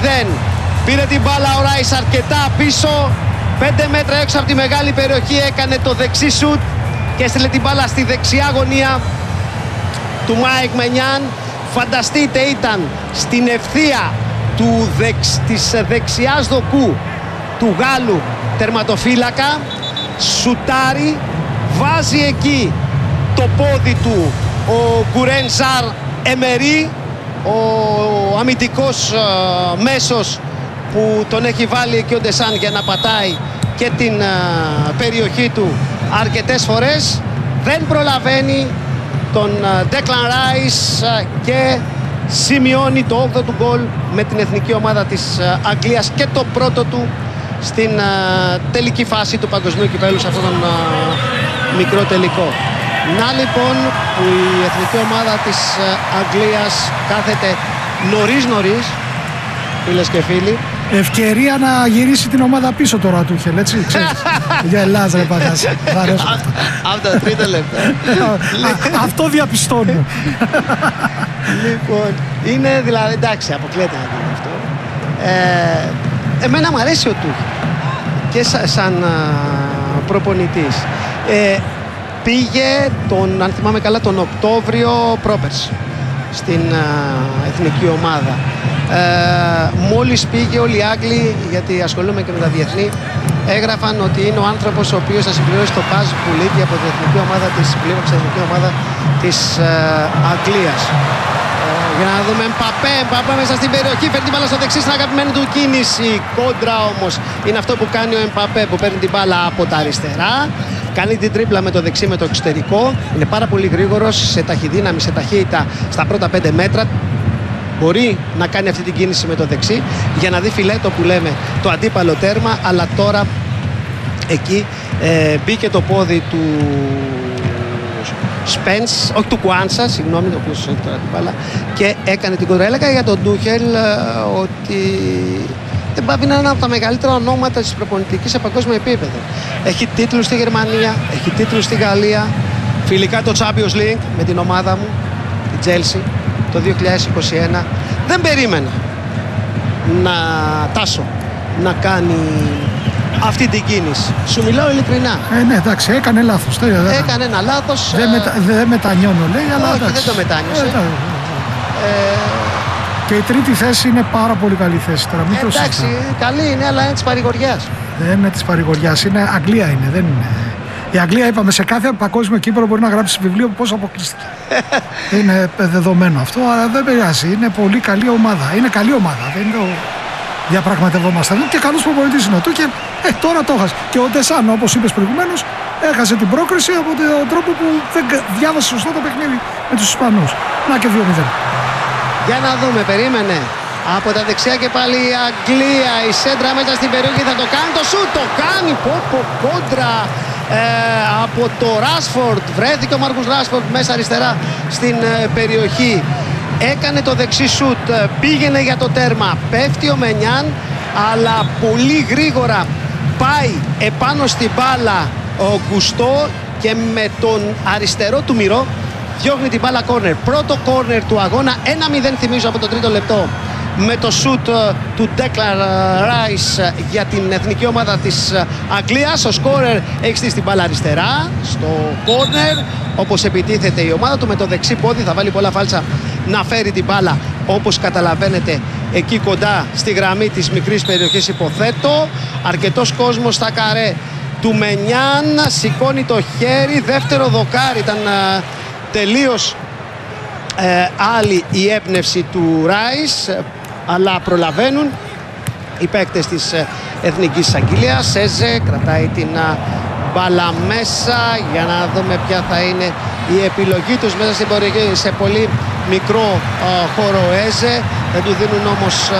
0. Πήρε την μπάλα ο Ράις αρκετά πίσω. 5 μέτρα έξω από τη μεγάλη περιοχή έκανε το δεξί σουτ και έστειλε την μπάλα στη δεξιά γωνία του Μάικ Μενιάν. Φανταστείτε, ήταν στην ευθεία της δεξιάς δοκού του Γάλλου τερματοφύλακα. Σουτάρει, βάζει εκεί το πόδι του ο Γκουρέν Ζαρ Εμερί, ο αμυντικός μέσος που τον έχει βάλει εκεί ο Ντεσάν για να πατάει και την περιοχή του αρκετές φορές. Δεν προλαβαίνει τον Ντέκλαν Ράις και σημειώνει το 8ο του γκολ με την εθνική ομάδα της Αγγλίας και το πρώτο του στην τελική φάση του παγκοσμίου κυπέλλου σε αυτόν τον μικρό τελικό. Να λοιπόν που η εθνική ομάδα της Αγγλίας κάθεται νωρίς, φίλες και φίλοι. Ευκαιρία να γυρίσει την ομάδα πίσω τώρα του Χελ, έτσι, ξέρεις. Για Ελλάδα ρε πατάς. Από τα τρίτα λεπτά. Αυτό διαπιστώνω. Λοιπόν, είναι δηλαδή, εντάξει, αποκλείεται να γίνει αυτό. Εμένα μου αρέσει ο Τούχελ και σαν προπονητής. Πήγε, αν θυμάμαι καλά, τον Οκτώβριο πρόπερση στην εθνική ομάδα. Μόλις πήγε, όλοι οι Άγγλοι, γιατί ασχολούμαι και με τα διεθνή, έγραφαν ότι είναι ο άνθρωπος ο οποίος θα συμπληρώσει το παζ που λείπει από την εθνική ομάδα της, εθνική ομάδα της Αγγλίας. Για να δούμε Εμπαπέ μέσα στην περιοχή, παίρνει την μπάλα στο δεξί στην αγαπημένη του κίνηση. Κόντρα όμως είναι αυτό που κάνει ο Εμπαπέ, που παίρνει την μπάλα από τα αριστερά. Κάνει την τρίπλα με το δεξί με το εξωτερικό. Είναι πάρα πολύ γρήγορος σε ταχυδύναμη, σε ταχύτητα στα πρώτα 5 μέτρα. Μπορεί να κάνει αυτή την κίνηση με το δεξί για να δει φιλέτο που λέμε το αντίπαλο τέρμα. Αλλά τώρα εκεί μπήκε το πόδι του Σπένς, όχι του Κουάνσα, συγγνώμη, ο οποίος έχει τώρα την μπάλα, και έκανε την κόντρα. Έλεγα για τον Τούχελ ότι δεν πάβει να είναι ένα από τα μεγαλύτερα ονόματα της προπονητικής σε παγκόσμιο επίπεδο. Έχει τίτλους στη Γερμανία, έχει τίτλους στη Γαλλία, φιλικά το Champions League με την ομάδα μου, τη Chelsea, το 2021. Δεν περίμενα να κάνει αυτή την κίνηση. Σου μιλάω ειλικρινά. Ναι, εντάξει, έκανε λάθος. Έκανε ένα λάθος. Δεν μετανιώνω, λέει, αλλά όχι, εντάξει. δεν το μετάνιωσε. Και η τρίτη θέση είναι πάρα πολύ καλή θέση τώρα. Μην εντάξει, καλή είναι, αλλά είναι της παρηγοριάς. Δεν είναι της παρηγοριάς, είναι Αγγλία είναι, δεν είναι. Η Αγγλία, είπαμε, σε κάθε παγκόσμιο κύπελλο μπορεί να γράψει βιβλίο πώς αποκλείστηκε. Είναι δεδομένο αυτό, αλλά δεν πειράζει. Είναι πολύ καλή ομάδα. Είναι καλή ομάδα. Δεν είναι διαπραγματευόμαστε. Και καλός προπονητής είναι ο Τούχελ. Τώρα το έχασε. Και ο Ντεσάν, όπως είπες προηγουμένως, έχασε την πρόκριση από τον τρόπο που δεν διάβασε σωστά το παιχνίδι με τους Ισπανούς. Να και 2-0. Για να δούμε, περίμενε. Από τα δεξιά και πάλι η Αγγλία. Η σέντρα μέσα στην περιοχή θα το κάνει. Το σουτ το κάνει. Κόντρα από το Ράσφορντ. Βρέθηκε ο Μάρκους Ράσφορντ μέσα αριστερά στην περιοχή. Έκανε το δεξί σουτ. Πήγαινε για το τέρμα. Πέφτει ο Μενιάν. Αλλά πολύ γρήγορα πάει επάνω στην μπάλα ο Γκουστό και με τον αριστερό του μυρό διώχνει την μπάλα κόρνερ. Πρώτο κόρνερ του αγώνα. 1-0 θυμίζω από το τρίτο λεπτό με το σουτ του Ντέκλαν Ράις για την εθνική ομάδα της Αγγλίας. Ο σκόρερ έχει στήσει την μπάλα αριστερά στο κόρνερ, όπως επιτίθεται η ομάδα του με το δεξί πόδι. Θα βάλει πολλά φάλτσα να φέρει την μπάλα, όπως καταλαβαίνετε, εκεί κοντά στη γραμμή της μικρής περιοχής, υποθέτω. Αρκετός κόσμος στα καρέ του Μενιάν. Σηκώνει το χέρι. Δεύτερο δοκάρι. Ήταν τελείως άλλη η έμπνευση του Ράις, αλλά προλαβαίνουν οι παίκτες της Εθνικής Αγγλίας. Σέζε κρατάει την μπάλα μέσα για να δούμε ποια θα είναι η επιλογή τους μέσα στην περιοχή, σε πολύ μικρό χώρο. Έζε δεν του δίνουν όμως.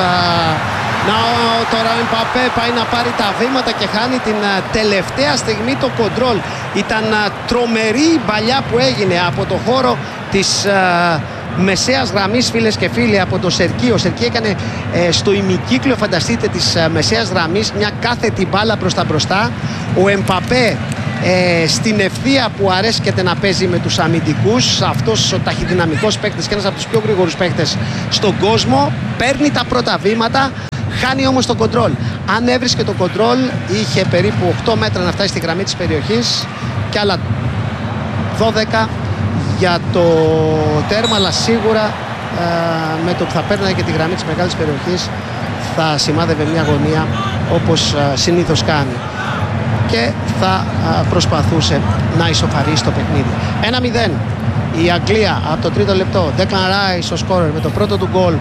Τώρα ο Εμπαπέ πάει να πάρει τα βήματα και χάνει την τελευταία στιγμή το κοντρόλ. Ήταν τρομερή η παλιά που έγινε από το χώρο της μεσαίας γραμμής, φίλες και φίλοι, από το Σερκί. Ο Σερκί έκανε στο ημικύκλιο, φανταστείτε, της μεσαίας γραμμής μια κάθετη μπάλα προς τα μπροστά. Ο Εμπαπέ στην ευθεία που αρέσκεται να παίζει με τους αμυντικούς, αυτός ο ταχυδυναμικός παίκτης και ένας από τους πιο γρήγορους παίκτες στον κόσμο, παίρνει τα πρώτα βήματα, Χάνει όμως το κοντρόλ. Αν έβρισκε το κοντρόλ, είχε περίπου 8 μέτρα να φτάσει στη γραμμή της περιοχής και άλλα 12 για το τέρμα, αλλά σίγουρα με το που θα παίρνει και τη γραμμή της μεγάλης περιοχής θα σημάδευε μια γωνία, όπως συνήθως κάνει, και θα προσπαθούσε να ισοφαρίσει το παιχνίδι. 1-0 η Αγγλία από το τρίτο λεπτό. Declan Rice ο σκόρερ με το πρώτο του γκολ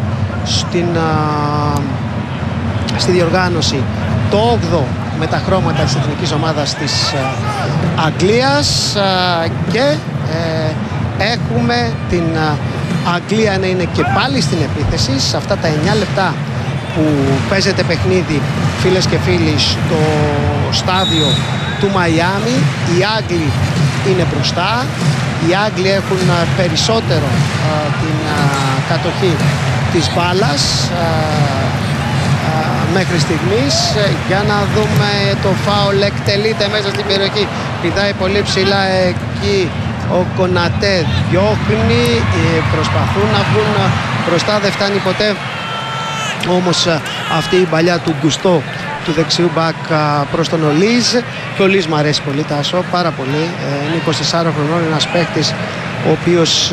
στη διοργάνωση, το 8ο με τα χρώματα της εθνικής ομάδας της Αγγλίας, και έχουμε την Αγγλία να είναι και πάλι στην επίθεση σε αυτά τα 9 λεπτά που παίζεται παιχνίδι, φίλες και φίλοι, στο στάδιο του Μαϊάμι. Οι Άγγλοι είναι μπροστά, οι Άγγλοι έχουν περισσότερο την κατοχή της μπάλας μέχρι στιγμής. Για να δούμε, το φάουλ εκτελείται μέσα στην περιοχή, πηδάει πολύ ψηλά εκεί ο Κονατέ, διώχνει, προσπαθούν να βγουν μπροστά, δεν φτάνει ποτέ όμως αυτή η παλιά του Γκουστό, του δεξιού μπακ, προς τον Ολίζ. Και ο Ολίζ μου αρέσει πολύ, Τάσο, πάρα πολύ. Είναι 24 χρονών, ένας παίκτης ο οποίος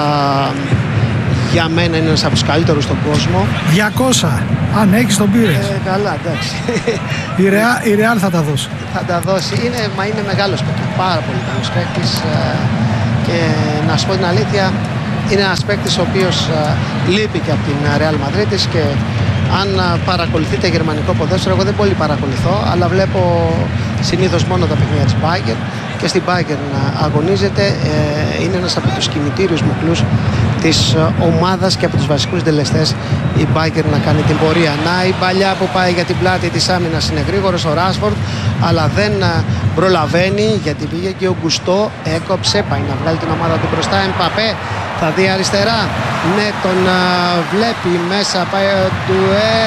για μένα είναι ένας από τους καλύτερους στον κόσμο. 200, αν έχεις τον πήρες. Καλά, εντάξει. Η Ρεάλ θα τα δώσει. Θα τα δώσει, είναι μεγάλος παίκτης, πάρα πολύ καλός παίκτης, και να σου πω την αλήθεια, είναι ένας παίκτης ο οποίος λείπει και από την Real Madrid, και αν παρακολουθείτε γερμανικό ποδόσφαιρο, εγώ δεν πολύ παρακολουθώ, αλλά βλέπω συνήθως μόνο τα παιχνίδια της Bayern, και στην Bayern αγωνίζεται. Είναι ένας από τους κινητήριους μοχλούς της ομάδας και από τους βασικούς τελεστές η Bayern να κάνει την πορεία. Να, η παλιά που πάει για την πλάτη της άμυνας, είναι γρήγορος ο Ράσφορντ, αλλά δεν προλαβαίνει, γιατί πήγε και ο Γκουστό, έκοψε, πάει να βγάλει την ομάδα του μπροστά. Εμπαπέ θα δει αριστερά, ναι, τον βλέπει μέσα, πάει του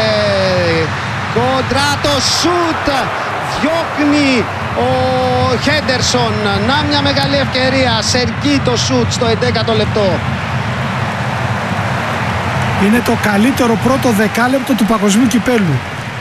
κοντρά, το σούτ, διώχνει ο Χέντερσον. Να, μια μεγάλη ευκαιρία, σερκεί το σούτ στο 11ο λεπτό. Είναι το καλύτερο πρώτο δεκάλεπτο του παγκοσμίου κυπέλου.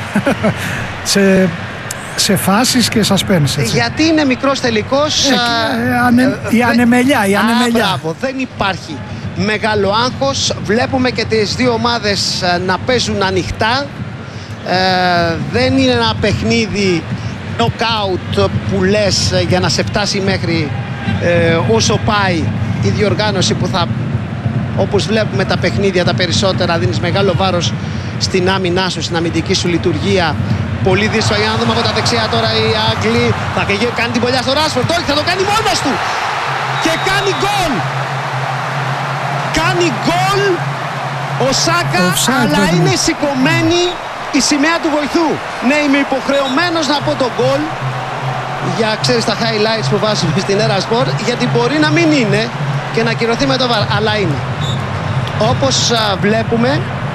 σε φάσεις και suspense. Γιατί είναι μικρός τελικός. Η ανεμελιά. Μπράβο, δεν υπάρχει μεγάλο άγχος. Βλέπουμε και τις δύο ομάδες να παίζουν ανοιχτά. Δεν είναι ένα παιχνίδι knockout που λες για να σε φτάσει μέχρι όσο πάει η διοργάνωση, που θα, όπως βλέπουμε τα παιχνίδια τα περισσότερα, δίνεις μεγάλο βάρος στην άμυνά σου, στην αμυντική σου λειτουργία. Πολύ δύσκολα. Για να δούμε από τα δεξιά τώρα οι Άγγλοι. Θα κάνει την πολιά στο Ράσφορντ. Όχι, θα το κάνει μόνος του. Και κάνει γκολ. Κάνει γκολ ο Σάκα, αλλά είναι σηκωμένη η σημαία του βοηθού. Ναι, είμαι υποχρεωμένος να πω το γκολ. Για, ξέρεις, τα highlights που βάζουμε στην Erasport, γιατί μπορεί να μην είναι και να κυρωθεί με το βαρ, αλλά είναι. Όπως βλέπουμε,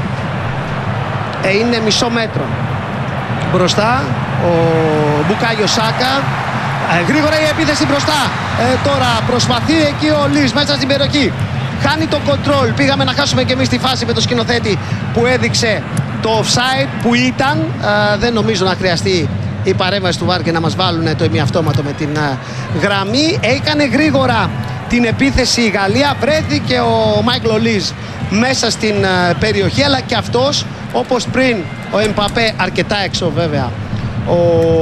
είναι μισό μέτρο μπροστά ο Μπουκάγιο Σάκα. Γρήγορα η επίθεση μπροστά. Τώρα προσπαθεί εκεί ο Λις μέσα στην περιοχή. Χάνει το κοντρόλ. Πήγαμε να χάσουμε και εμείς τη φάση με το σκηνοθέτη που έδειξε το offside που ήταν. Δεν νομίζω να χρειαστεί η παρέμβαση του VAR και να μας βάλουν το ημιαυτόματο με την γραμμή. Έκανε γρήγορα την επίθεση η Γαλλία. Βρέθηκε ο Μάικλ Λις μέσα στην περιοχή, αλλά και αυτός, όπως πριν ο Εμπαπέ, αρκετά έξω βέβαια ο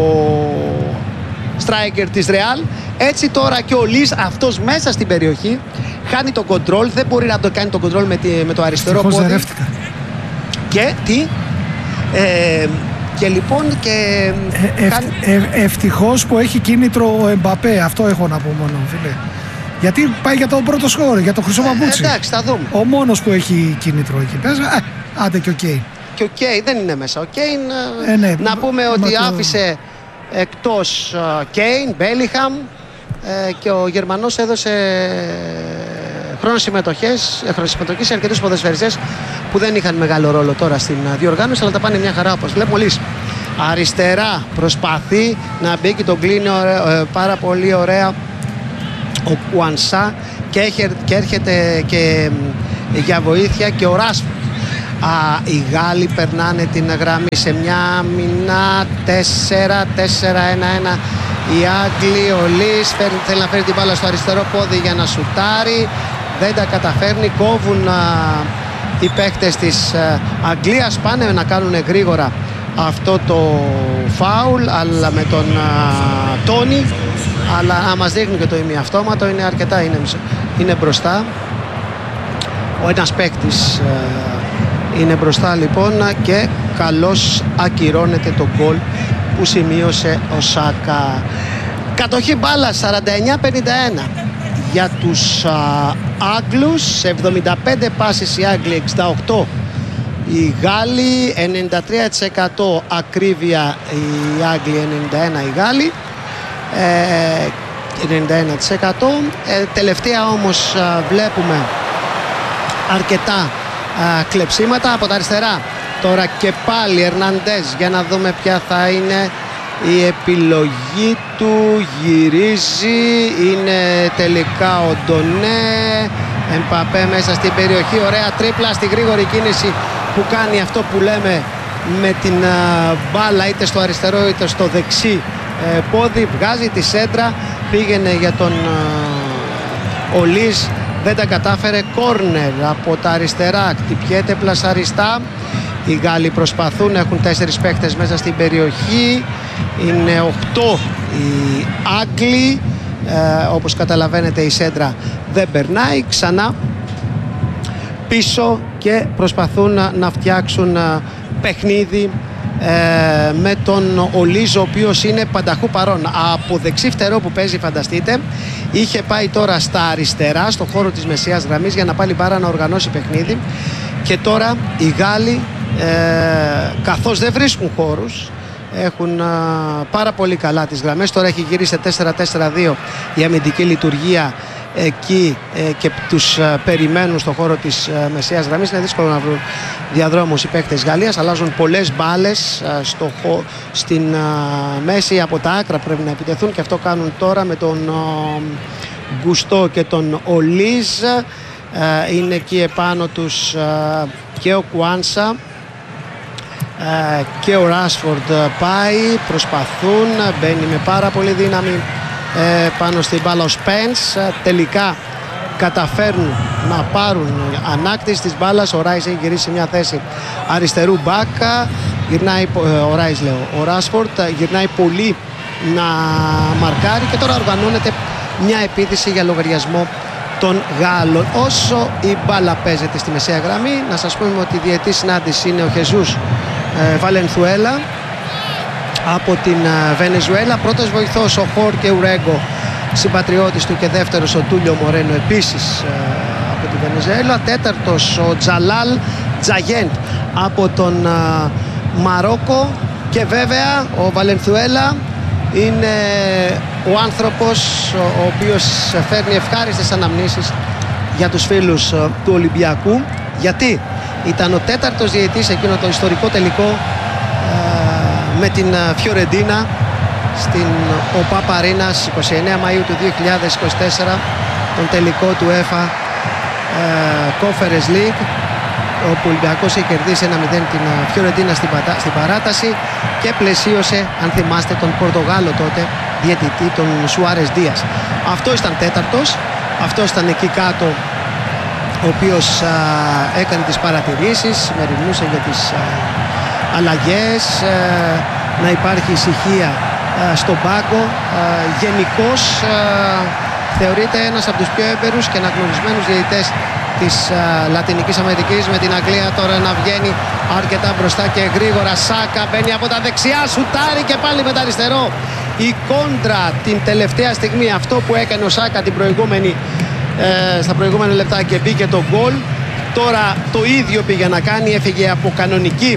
striker της Real. Έτσι τώρα και ο Λις, αυτός μέσα στην περιοχή, χάνει το κοντρόλ. Δεν μπορεί να το κάνει το κοντρόλ με το αριστερό πόδι. Και τι και λοιπόν και ευτυχώς που έχει κίνητρο ο Εμπαπέ. Αυτό έχω να πω μόνο, φίλε. Γιατί πάει για το πρώτο σκορ, για το χρυσό παπούτσι. Εντάξει, θα δούμε. Ο μόνος που έχει κίνητρο εκεί παίζει. Άντε και ο Κέιν. Και ο Κέιν δεν είναι μέσα. Ο Κέιν, ναι, να πούμε ότι άφησε εκτός Κέιν, Μπέλιχαμ, και ο Γερμανός έδωσε χρόνο συμμετοχής σε αρκετούς ποδοσφαιριστές που δεν είχαν μεγάλο ρόλο τώρα στην διοργάνωση, αλλά τα πάνε μια χαρά, όπως βλέπουμε. Λις αριστερά προσπαθεί να μπει και τον κλείνει πάρα πολύ ωραία ο Κουανσά, και έρχεται και για βοήθεια και ο Ράσφορντ. Οι Γάλλοι περνάνε την γραμμή σε μια άμυνα 4-1-1. Οι Άγγλοι, ο Λις θέλει να φέρει την μπάλα στο αριστερό πόδι για να σουτάρει, δεν τα καταφέρνει. Κόβουν οι παίκτες της Αγγλίας, πάνε να κάνουν γρήγορα αυτό το φάουλ, αλλά με τον Τόνι, αλλά μας δείχνει και το ημιαυτόματο, είναι αρκετά, είναι μπροστά. Ο ένας παίκτης είναι μπροστά λοιπόν, και καλώς ακυρώνεται το γκολ που σημείωσε ο Σάκα. Κατοχή μπάλα 49-51 για τους Άγγλους, σε 75 πάσες οι Άγγλοι, 68 οι Γάλλοι, 93% ακρίβεια οι Άγγλοι, 91 οι Γάλλοι, 91%. Τελευταία όμως βλέπουμε αρκετά κλεψίματα από τα αριστερά. Τώρα και πάλι Ερναντές, για να δούμε ποια θα είναι η επιλογή του. Γυρίζει, είναι τελικά ο Ντονέ. Εμπαπέ μέσα στην περιοχή, ωραία τρίπλα στη γρήγορη κίνηση που κάνει αυτό που λέμε με την μπάλα είτε στο αριστερό είτε στο δεξί πόδι. Βγάζει τη σέντρα, πήγαινε για τον Ολίζ, δεν τα κατάφερε. Κόρνερ από τα αριστερά, χτυπιέται πλασαριστά. Οι Γάλλοι προσπαθούν, έχουν 4 παίκτες μέσα στην περιοχή, είναι 8 οι Άγγλοι. Όπως καταλαβαίνετε η σέντρα δεν περνάει. Ξανά πίσω και προσπαθούν να φτιάξουν παιχνίδι με τον Ολίζ, ο οποίος είναι πανταχού παρόν. Από δεξί φτερό που παίζει, φανταστείτε, είχε πάει τώρα στα αριστερά, στο χώρο της μεσαίας γραμμής, για να πάλι πάρα να οργανώσει παιχνίδι. Και τώρα οι Γάλλοι, καθώς δεν βρίσκουν χώρους, έχουν πάρα πολύ καλά τις γραμμές. Τώρα έχει γυρίσει σε 4-4-2 η αμυντική λειτουργία εκεί, και τους περιμένουν στο χώρο της μεσαίας γραμμής. Είναι δύσκολο να βρουν διαδρόμους οι παίκτες Γαλλίας. Αλλάζουν πολλές μπάλες στην μέση, από τα άκρα πρέπει να επιτεθούν, και αυτό κάνουν τώρα με τον Γκουστό και τον Ολίζ. Είναι εκεί επάνω τους και ο Κουάνσα και ο Ράσφορντ πάει, προσπαθούν, μπαίνει με πάρα πολύ δύναμη πάνω στην μπάλα ο Σπένς. Τελικά καταφέρνουν να πάρουν ανάκτηση της μπάλας. Ο Ράις έχει γυρίσει σε μια θέση αριστερού μπάκα, γυρνάει, ο Ράσφορντ γυρνάει πολύ να μαρκάρει, και τώρα οργανώνεται μια επίθεση για λογαριασμό των Γάλλων. Όσο η μπάλα παίζεται στη μεσαία γραμμή, να σας πούμε ότι η διετή συνάντηση είναι ο Χεζούς Βαλενθουέλα από την Βενεζουέλα. Πρώτος βοηθός ο Χόρκε Ουρέγκο, συμπατριώτης του, και δεύτερος ο Τούλιο Μορένο, επίσης από την Βενεζουέλα. Τέταρτος ο Τζαλάλ Τζαγέντ από τον Μαρόκο. Και βέβαια ο Βαλενθουέλα είναι ο άνθρωπος ο οποίος φέρνει ευχάριστες αναμνήσεις για τους φίλους του Ολυμπιακού, γιατί ήταν ο τέταρτος διαιτής εκείνο το ιστορικό τελικό με την Φιωρεντίνα στην ΟΠΑΠ Αρίνα 29 Μαΐου του 2024, τον τελικό του UEFA Conference League, όπου ο Ολυμπιακός είχε κερδίσει 1-0 την Φιωρεντίνα στην παράταση και πλαισίωσε, αν θυμάστε, τον Πορτογάλο τότε διαιτητή, τον Σουάρες Δίας. Αυτό ήταν τέταρτος, αυτός ήταν εκεί κάτω, ο οποίος έκανε τις παρατηρήσεις, μεριμνούσε για τις αλλαγές, να υπάρχει ησυχία στον πάγκο. Γενικώς θεωρείται ένας από τους πιο έμπειρους και αναγνωρισμένους διαιτητές της Λατινικής Αμερικής, με την Αγγλία τώρα να βγαίνει αρκετά μπροστά και γρήγορα. Σάκα μπαίνει από τα δεξιά, σουτάρει και πάλι με τα αριστερό. Η κόντρα την τελευταία στιγμή, αυτό που έκανε ο Σάκα στα προηγούμενα λεπτά, και μπήκε το γκολ. Τώρα το ίδιο πήγε να κάνει, έφυγε από κανονική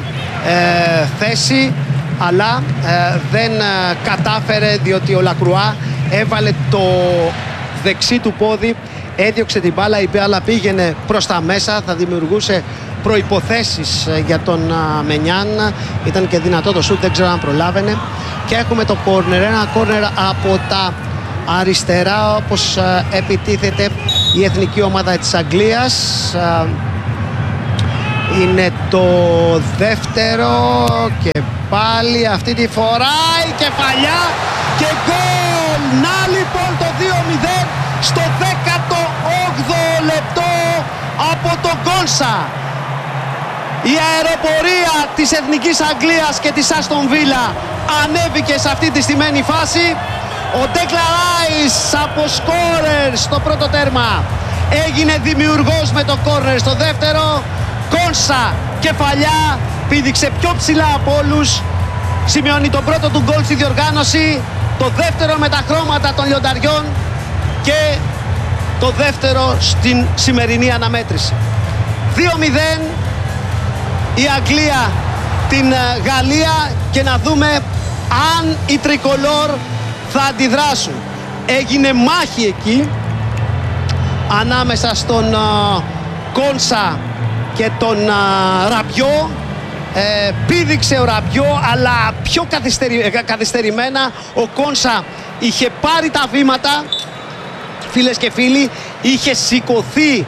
θέση, αλλά δεν κατάφερε, διότι ο Λακρουά έβαλε το δεξί του πόδι, έδιωξε την μπάλα, η μπάλα πήγαινε προς τα μέσα, θα δημιουργούσε προϋποθέσεις για τον Μενιάν, ήταν και δυνατό το σούτ, δεν ξέρω αν προλάβαινε. Και έχουμε το κόρνερ, ένα κόρνερ από τα αριστερά, όπως επιτίθεται η εθνική ομάδα της Αγγλίας. είναι το δεύτερο και πάλι αυτή τη φορά η κεφαλιά και γκολ. Να λοιπόν το 2-0 στο 18ο λεπτό από τον Κόνσα. Η αεροπορία της Εθνικής Αγγλίας και της Άστον Βίλα ανέβηκε σε αυτή τη στημένη φάση. Ο Ντέκλαν Ράις από σκόρερ στο πρώτο τέρμα έγινε δημιουργός με το κόρνερ στο δεύτερο. Κόνσα κεφαλιά, πήδηξε πιο ψηλά από όλους, σημειώνει τον πρώτο του γκολ στη διοργάνωση, το δεύτερο με τα χρώματα των λιονταριών και το δεύτερο στην σημερινή αναμέτρηση. 2-0 η Αγγλία την Γαλλία και να δούμε αν οι τρικολόρ θα αντιδράσουν. Έγινε μάχη εκεί ανάμεσα στον Κόνσα και τον Ραμπιό. Πήδηξε ο Ραμπιό, αλλά πιο καθυστερημένα. Ο Κόνσα είχε πάρει τα βήματα, φίλες και φίλοι, είχε σηκωθεί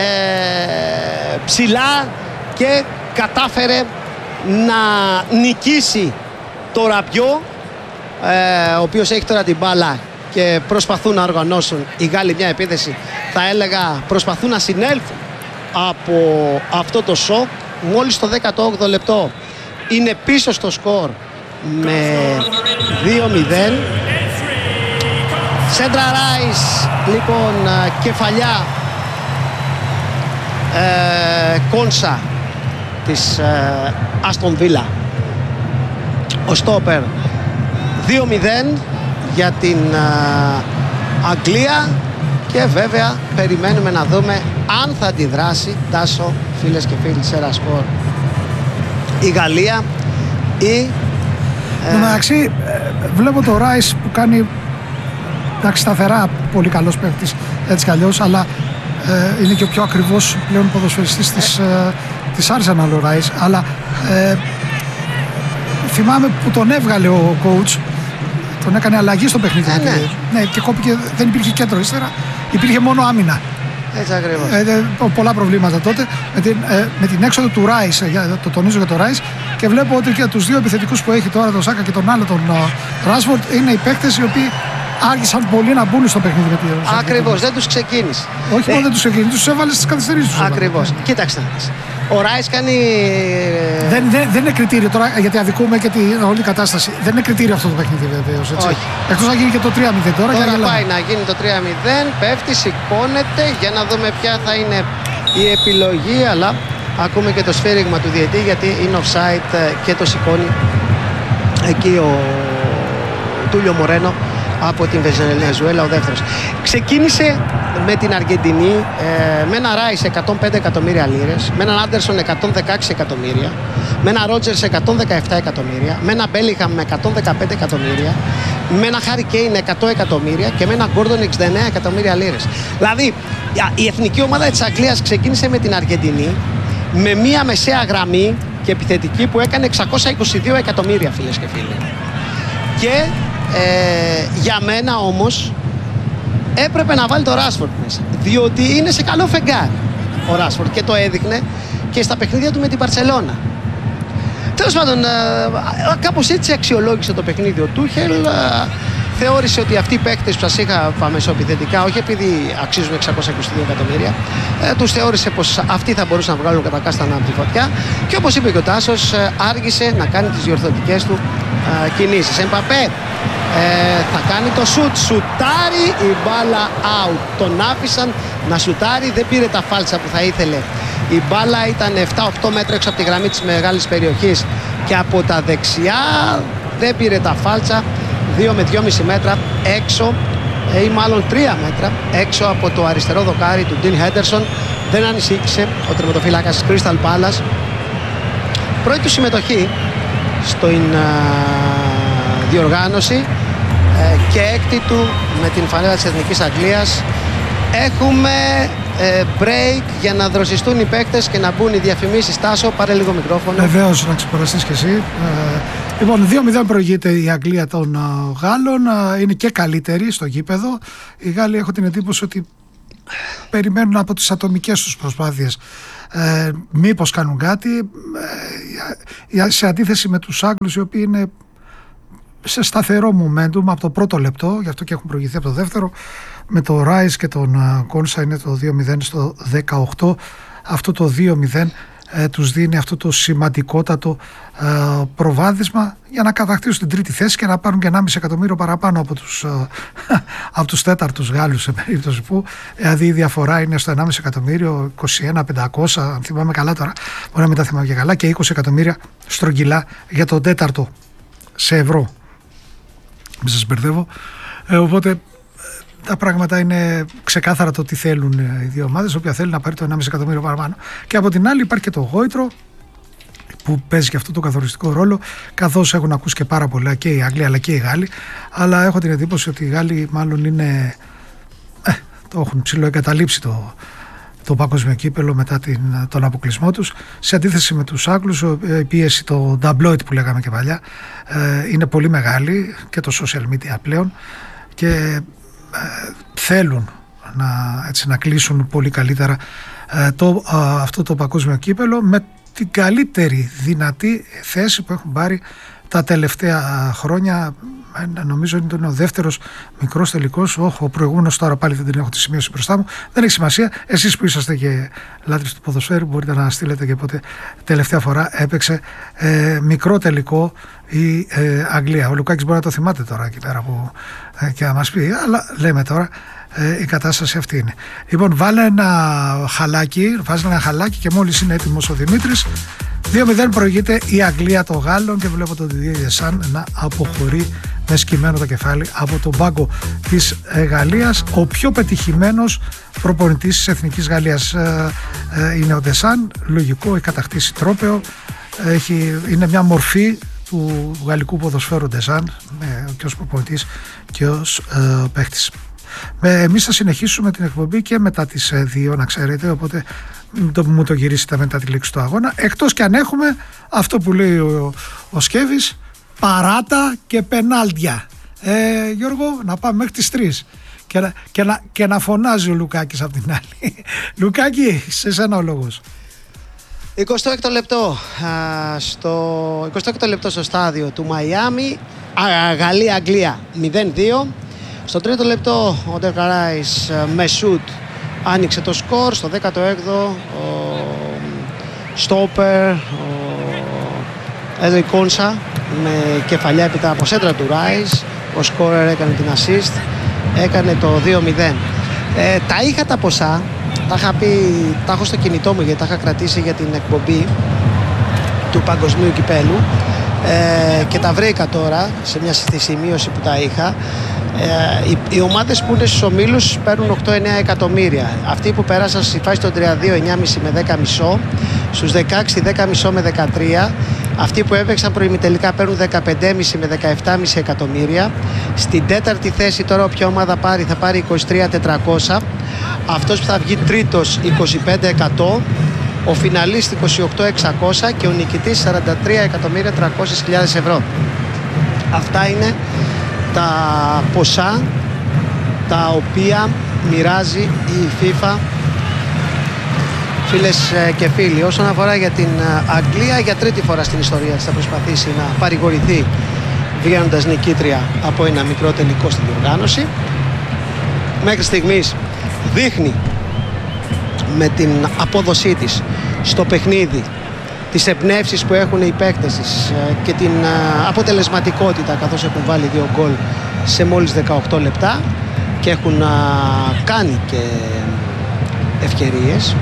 ψηλά και κατάφερε να νικήσει το Ραμπιό, ο οποίος έχει τώρα την μπάλα και προσπαθούν να οργανώσουν οι Γάλλοι μια επίθεση. Θα έλεγα προσπαθούν να συνέλθουν από αυτό το σοκ. Μόλις το 18ο λεπτό είναι πίσω στο σκορ με 2-0. Σέντρα Ράις λοιπόν, κεφαλιά Κόνσα της Άστον Βίλα. Ο στόπερ 2-0 για την Αγγλία και βέβαια περιμένουμε να δούμε αν θα αντιδράσει, Τάσο, φίλες και φίλοι, σε ένα σκορ η Γαλλία ή... Εντάξει, βλέπω το Ράις που κάνει σταθερά πολύ καλός παίκτης έτσι κι αλλιώς, αλλά είναι και ο πιο ακριβώς πλέον ποδοσφαιριστής της Arsenal ο Ράις, αλλά θυμάμαι που τον έβγαλε ο coach, τον έκανε αλλαγή στο παιχνίδι. Ναι, και κόπηκε, δεν υπήρχε κέντρο ύστερα, υπήρχε μόνο άμυνα. Έτσι ακριβώς. Πολλά προβλήματα τότε με την έξοδο του Ράις, το τονίζω για το Ράις, και βλέπω ότι και τους δύο επιθετικούς που έχει τώρα, τον Σάκα και τον άλλο, τον Ράσφορντ, είναι οι παίκτες οι οποίοι άργησαν πολύ να μπουν στο παιχνίδι. Ακριβώς, δεν τους ξεκίνησε. Όχι μόνο δεν τους ξεκίνησε, τους έβαλε στις καθυστερήσεις τους. Ακριβώς. Κοίταξτε. Ο Ράις κάνει... Δεν είναι κριτήριο τώρα, γιατί αδικούμε και όλη την κατάσταση. Δεν είναι κριτήριο αυτό το παιχνίδι βεβαίως. Εκτός να γίνει και το 3-0 τώρα. Τώρα πάει να γίνει το 3-0, πέφτει, σηκώνεται για να δούμε ποια θα είναι η επιλογή. Αλλά ακούμε και το σφύριγμα του διαιτή, γιατί είναι offside και το σηκώνει εκεί ο Τούλιο Μορένο από την Βενεζουέλα, ο δεύτερος. Ξεκίνησε με την Αργεντινή με ένα Ράις 105 εκατομμύρια λίρες, με έναν Άντερσον 116 εκατομμύρια, με ένα Ρότζερς 117 εκατομμύρια, με ένα Μπέλιγχαμ με 115 εκατομμύρια, με ένα Χάρι Κέιν 100 εκατομμύρια και με ένα Γκόρντον 69 εκατομμύρια λίρες. Δηλαδή η εθνική ομάδα της Αγγλίας ξεκίνησε με την Αργεντινή με μία μεσαία γραμμή και επιθετική που έκανε 622 εκατομμύρια, φίλες και φίλοι. Και για μένα όμως έπρεπε να βάλει το Ράσφορντ μέσα, διότι είναι σε καλό φεγγάρι ο Ράσφορντ και το έδειχνε και στα παιχνίδια του με την Μπαρσελόνα. Τέλος πάντων, κάπως έτσι αξιολόγησε το παιχνίδι ο Τούχελ. Θεώρησε ότι αυτοί οι παίκτες που σας είχα μεσοεπιθετικά, όχι επειδή αξίζουν 622 εκατομμύρια, τους θεώρησε πως αυτοί θα μπορούσαν να βγάλουν κατά κάστανα από τη φωτιά, και όπως είπε και ο Τάσος, άργησε να κάνει τις διορθωτικές του κινήσεις. Εμπαπέ θα κάνει το σουτ, σουτάρει, η μπάλα out. Τον άφησαν να σουτάρει, δεν πήρε τα φάλτσα που θα ήθελε. Η μπάλα ήταν 7-8 μέτρα έξω από τη γραμμή της μεγάλης περιοχής και από τα δεξιά δεν πήρε τα φάλτσα. 2 με 2,5 μέτρα έξω, ή μάλλον 3 μέτρα έξω από το αριστερό δοκάρι του Ντίν Χέντερσον. Δεν ανησύχησε ο τερματοφύλακας της Crystal Palace. Πρώτη του συμμετοχή στην διοργάνωση και έκτη του με την φανέλα της Εθνικής Αγγλίας. Έχουμε break για να δροσιστούν οι παίκτες και να μπουν οι διαφημίσεις. Τάσο, πάρε λίγο μικρόφωνο. Βεβαίως, να ξεκουραστείς και εσύ. Λοιπόν, 2-0 προηγείται η Αγγλία των Γάλλων. Είναι και καλύτερη στο γήπεδο. Οι Γάλλοι, έχω την εντύπωση ότι περιμένουν από τις ατομικές τους προσπάθειες μήπως κάνουν κάτι, σε αντίθεση με τους Άγγλους, οι οποίοι είναι σε σταθερό momentum από το πρώτο λεπτό, γι' αυτό και έχουν προηγηθεί από το δεύτερο. Με το Rise και τον Κόνσα είναι το 2-0 στο 18. Αυτό το 2-0 τους δίνει αυτό το σημαντικότατο προβάδισμα για να κατακτήσουν την τρίτη θέση και να πάρουν και 1,5 εκατομμύριο παραπάνω από τους τέταρτους Γάλλους, σε περίπτωση που δηλαδή η διαφορά είναι στο 1,5 εκατομμύριο, 21.500 αν θυμάμαι καλά τώρα, μπορεί να μην τα θυμάμαι και καλά, και 20 εκατομμύρια στρογγυλά για τον τέταρτο σε ευρώ. Μην σας μπερδεύω. Οπότε τα πράγματα είναι ξεκάθαρα το τι θέλουν οι δύο ομάδες, όποια θέλει να πάρει το 1,5 εκατομμύριο παραπάνω. Και από την άλλη υπάρχει και το Γόητρο, που παίζει και αυτό το καθοριστικό ρόλο, καθώς έχουν ακούσει και πάρα πολλά και οι Άγγλοι αλλά και οι Γάλλοι. Αλλά έχω την εντύπωση ότι οι Γάλλοι μάλλον είναι, το έχουν ψιλοεγκαταλείψει το παγκόσμιο κύπελο μετά τον αποκλεισμό τους, σε αντίθεση με τους Άγγλους. Η πίεση, το νταμπλόιτ που λέγαμε και παλιά, είναι πολύ μεγάλη, και το social media πλέον, και θέλουν να κλείσουν πολύ καλύτερα αυτό το παγκόσμιο κύπελο με την καλύτερη δυνατή θέση που έχουν πάρει τα τελευταία χρόνια. Νομίζω είναι ο δεύτερος μικρός τελικός. Ο προηγούμενος τώρα πάλι δεν την έχω τη σημείωση μπροστά μου. Δεν έχει σημασία. Εσείς που είσαστε και λάτρεις του ποδοσφαίρου μπορείτε να στείλετε και πότε τελευταία φορά έπαιξε μικρό τελικό η Αγγλία. Ο Λουκάκης μπορεί να το θυμάται τώρα εκεί πέρα που, και να μας πει, αλλά λέμε τώρα η κατάσταση αυτή είναι. Λοιπόν, βάζει ένα χαλάκι και μόλις είναι έτοιμος ο Δημήτρης, 2-0 προηγείται η Αγγλία των Γάλλων, και βλέπω τον Didier Deschamps να αποχωρεί με σκυμμένο το κεφάλι από τον πάγκο της Γαλλίας. Ο πιο πετυχημένος προπονητής της Εθνικής Γαλλίας είναι ο Deschamps. Λογικό, έχει κατακτήσει τρόπαιο, είναι μια μορφή του γαλλικού ποδοσφαίρου Deschamps, και ως προπονητής και ως παίχτης. Εμείς θα συνεχίσουμε την εκπομπή και μετά τις 2, να ξέρετε, οπότε μου το γυρίσετε μετά τη λήξη του αγώνα, εκτός και αν έχουμε αυτό που λέει ο Σκέβης, παράτα και πενάλτια. Γιώργο, να πάμε μέχρι τις 3 και να φωνάζει ο Λουκάκης από την άλλη. Λουκάκη, σε σένα ο λόγος. 26ο λεπτό στο στάδιο του Μαϊάμι, Γαλλία-Αγγλία 0-2. Στο τρίτο λεπτό ο Ντεκαράης με σουτ άνοιξε το σκορ. Στο 16ο ο Στόπερ, ο Έδρι Κόνσα με κεφαλιά έπειτα από σέντρα του Ράις. Ο σκόρερ έκανε την assist, έκανε το 2-0. Τα είχα τα ποσά, τα έχω στο κινητό μου γιατί τα είχα κρατήσει για την εκπομπή του Παγκοσμίου Κυπέλου, και τα βρήκα τώρα σε μια σημείωση που τα είχα. Οι ομάδες που είναι στους ομίλους παίρνουν 8-9 εκατομμύρια. Αυτοί που πέρασαν στη φάση των 32, 9,5 με 10,5. Στους 16, 10,5 με 13. Αυτοί που έπαιξαν προημιτελικά παίρνουν 15,5 με 17,5 εκατομμύρια. Στην τέταρτη θέση τώρα όποια ομάδα πάρει θα πάρει 23.400. Αυτός που θα βγει τρίτος 25%. Ο φιναλίστ 28.600 και ο νικητής 43.300.000 ευρώ. Αυτά είναι τα ποσά τα οποία μοιράζει η FIFA, φίλες και φίλοι. Όσον αφορά για την Αγγλία, για τρίτη φορά στην ιστορία της θα προσπαθήσει να παρηγορηθεί βγαίνοντας νικήτρια από ένα μικρό τελικό στην διοργάνωση. Μέχρι στιγμής δείχνει με την απόδοσή της στο παιχνίδι, τις εμπνεύσεις που έχουν οι παίκτες της και την αποτελεσματικότητα, καθώς έχουν βάλει 2 γκολ σε μόλις 18 λεπτά και έχουν κάνει και ευκαιρίες.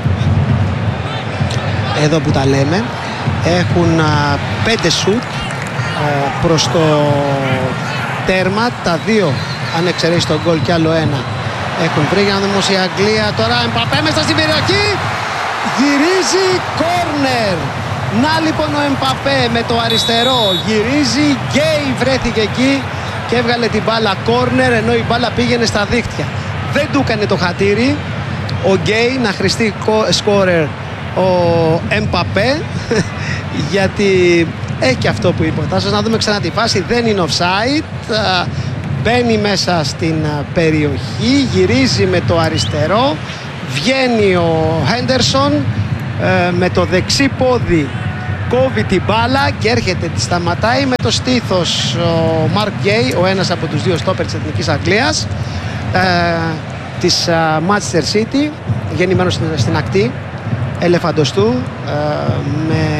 Εδώ που τα λέμε, έχουν 5 σουτ προς το τέρμα, τα 2 αν εξαιρέσει τον γκολ και άλλο 1 έχουν βρει. Για να δούμε όμως η Αγγλία τώρα, Εμπαπέ μέσα στην περιοχή, γυρίζει κόρνερ. Να λοιπόν ο Εμπαπέ με το αριστερό γυρίζει, Γκέι βρέθηκε εκεί και έβγαλε την μπάλα κόρνερ, ενώ η μπάλα πήγαινε στα δίχτυα. Δεν του έκανε το χατήρι ο Γκέι να χρηστεί σκόρερ ο Εμπαπέ γιατί έχει και αυτό που είπε. Θα σας να δούμε ξανά τη φάση, δεν είναι offside. Μπαίνει μέσα στην περιοχή, γυρίζει με το αριστερό, Βγαίνει ο Χέντερσον με το δεξί πόδι, κόβει την μπάλα και έρχεται, τη σταματάει με το στήθος ο Μαρκ Γκέι, ο ένας από τους δύο στόπερ της Εθνικής Αγγλίας, της Manchester City, γεννημένος στην ακτή Ελεφαντοστού, με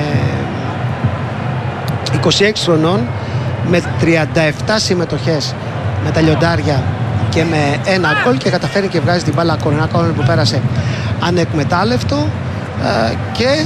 26 χρονών, με 37 συμμετοχές με τα λιοντάρια και με ένα γκολ, και καταφέρει και βγάζει την μπάλα κόρνερ, ένα κόρνερ που πέρασε ανεκμετάλλευτο. Και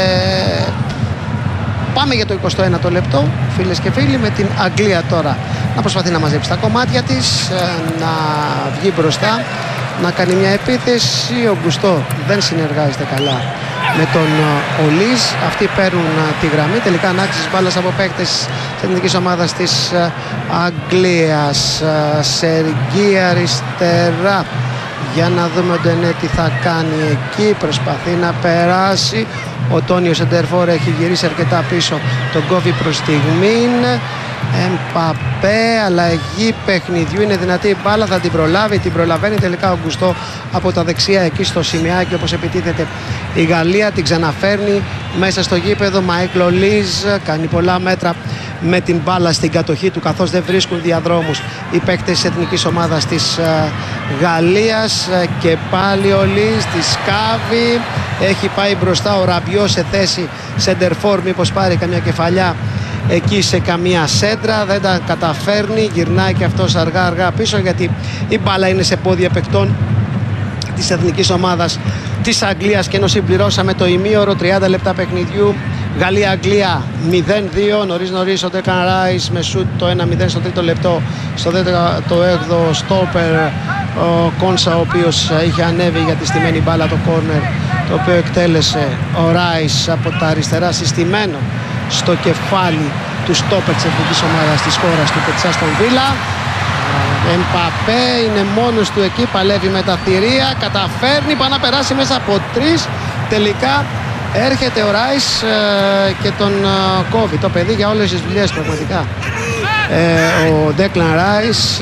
πάμε για το 21ο λεπτό, φίλες και φίλοι, με την Αγγλία τώρα να προσπαθεί να μαζέψει τα κομμάτια της, να βγει μπροστά, να κάνει μια επίθεση. Ο Γκουστό δεν συνεργάζεται καλά με τον Ολίζ. Αυτοί παίρνουν τη γραμμή. Τελικά ανάκτηση της μπάλας από παίκτες της εθνικής ομάδας της Αγγλίας. Σεργί αριστερά. Για να δούμε ο Ντενέ τι θα κάνει εκεί. Προσπαθεί να περάσει. Ο Τόνιο Σεντερφόρ έχει γυρίσει αρκετά πίσω. Τον κόβει προς στιγμήν. Εμπαπέ, αλλαγή παιχνιδιού. Είναι δυνατή η μπάλα, θα την προλάβει. Την προλαβαίνει τελικά ο Γκουστό από τα δεξιά εκεί στο σημειάκι, όπως επιτίθεται η Γαλλία. Την ξαναφέρνει μέσα στο γήπεδο. Μάικλ Ολίζ κάνει πολλά μέτρα με την μπάλα στην κατοχή του, καθώς δεν βρίσκουν διαδρόμους οι παίκτες της εθνικής ομάδας της Γαλλίας. Και πάλι ο Ολίζ τη σκάβει. Έχει πάει μπροστά ο Ραμπιό σε θέση σεντερφόρ, μήπως πάρει καμιά κεφαλιά εκεί σε καμία σέντρα. Δεν τα καταφέρνει. Γυρνάει και αυτός αργά πίσω, γιατί η μπάλα είναι σε πόδια παικτών της εθνικής ομάδας της Αγγλίας. Και ενώ συμπληρώσαμε το ημίωρο, 30 λεπτά παιχνιδιού, Γαλλία-Αγγλία 0-2. Νωρίς ο Ντέκλαν Ράις με σουτ το 1-0 στο τρίτο λεπτό. Στο 18ο στόπερ ο Κόνσα, ο οποίος είχε ανέβει για τη στημένη μπάλα, το κόρνερ, το οποίο εκτέλεσε ο Ράις από τα αριστερά, συστημένο στο κεφάλι του στόπερ της εθνικής ομάδας της χώρας του και της Άστον Βίλα. Εμπαπέ είναι μόνος του εκεί, παλεύει με τα θηρία, καταφέρνει, πάει να περάσει μέσα από τρεις. Τελικά έρχεται ο Ράις και τον κόβει. Το παιδί για όλες τις δουλειές πραγματικά. Ο Ντέκλαν Ράις,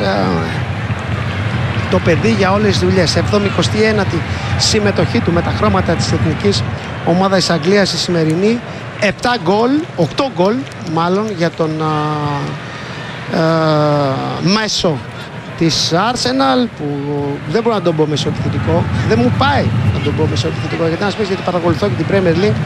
το παιδί για όλες τις δουλειές. 71η συμμετοχή του με τα χρώματα της εθνικής ομάδας της Αγγλίας η σημερινή. 7 γκολ, 8 γκολ μάλλον για τον μέσο της Arsenal, που δεν μπορώ να τον πω μεσοεπιθετικό. Δεν μου πάει να τον πω μεσοεπιθετικό, γιατί να σας πεις, γιατί παρακολουθώ και την Premier League.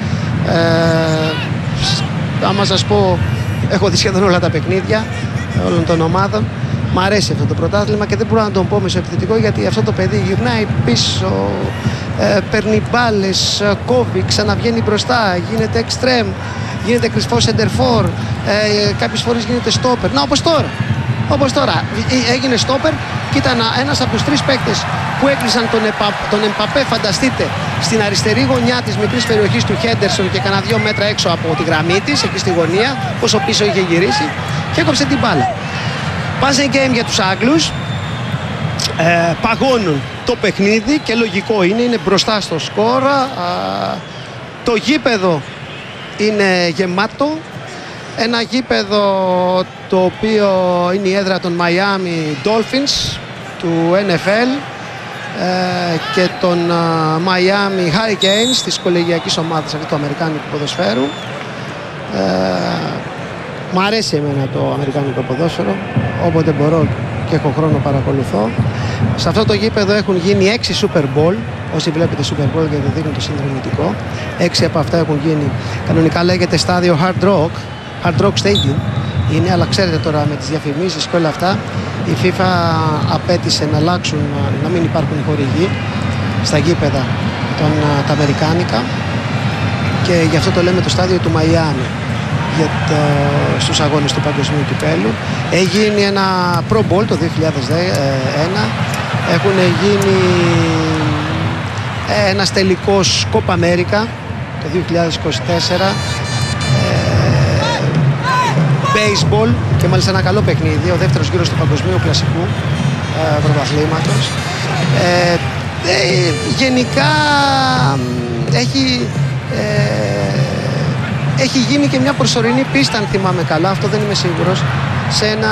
Άμα σας πω, έχω δει σχεδόν όλα τα παιχνίδια όλων των ομάδων. Μ' αρέσει αυτό το πρωτάθλημα και δεν μπορώ να τον πω μεσοεπιθετικό, γιατί αυτό το παιδί γυρνάει πίσω, παίρνει μπάλες, κόβει, ξαναβγαίνει μπροστά, γίνεται εξτρέμ, γίνεται κρυφό σεντερφόρ, κάποιες φορές γίνεται στόπερ. Να, όπως τώρα έγινε στόπερ και ήταν ένας από τους τρεις παίκτες που έκλεισαν τον Εμπαπέ, φανταστείτε, στην αριστερή γωνιά της μικρής περιοχής του Χέντερσον και κανένα 2 μέτρα έξω από τη γραμμή της, εκεί στη γωνία, όσο πίσω είχε γυρίσει, και έκοψε την μπάλα. Passing game για τους Άγγλους. Παγώνουν το παιχνίδι και λογικό είναι μπροστά στο σκορ. Το γήπεδο είναι γεμάτο. Ένα γήπεδο το οποίο είναι η έδρα των Miami Dolphins του NFL και των Miami Hurricanes, της κολεγιακής ομάδας του αμερικάνικου ποδοσφαίρου. Μου αρέσει εμένα το αμερικάνικο ποδόσφαιρο, όποτε μπορώ και έχω χρόνο παρακολουθώ. Σε αυτό το γήπεδο έχουν γίνει 6 Super Bowl. Όσοι βλέπετε Super Bowl και το δείχνουν το συνδρομητικό, 6 από αυτά έχουν γίνει. Κανονικά λέγεται στάδιο Hard Rock Stadium είναι, αλλά ξέρετε τώρα με τις διαφημίσεις και όλα αυτά, η FIFA απέτησε να αλλάξουν, να μην υπάρχουν χορηγοί στα γήπεδα τα αμερικάνικα, και γι' αυτό το λέμε το στάδιο του Μαϊάμι στους αγώνες του Παγκοσμίου Κυπέλλου. Έγινε ένα Pro Bowl το 2001, έχουν γίνει ένας τελικός Copa America το 2024, baseball και μάλιστα ένα καλό παιχνίδι, ο δεύτερος γύρος του Παγκοσμίου Κλασικού πρωταθλήματος. Γενικά έχει γίνει και μια προσωρινή πίστα, αν θυμάμαι καλά, αυτό δεν είμαι σίγουρος,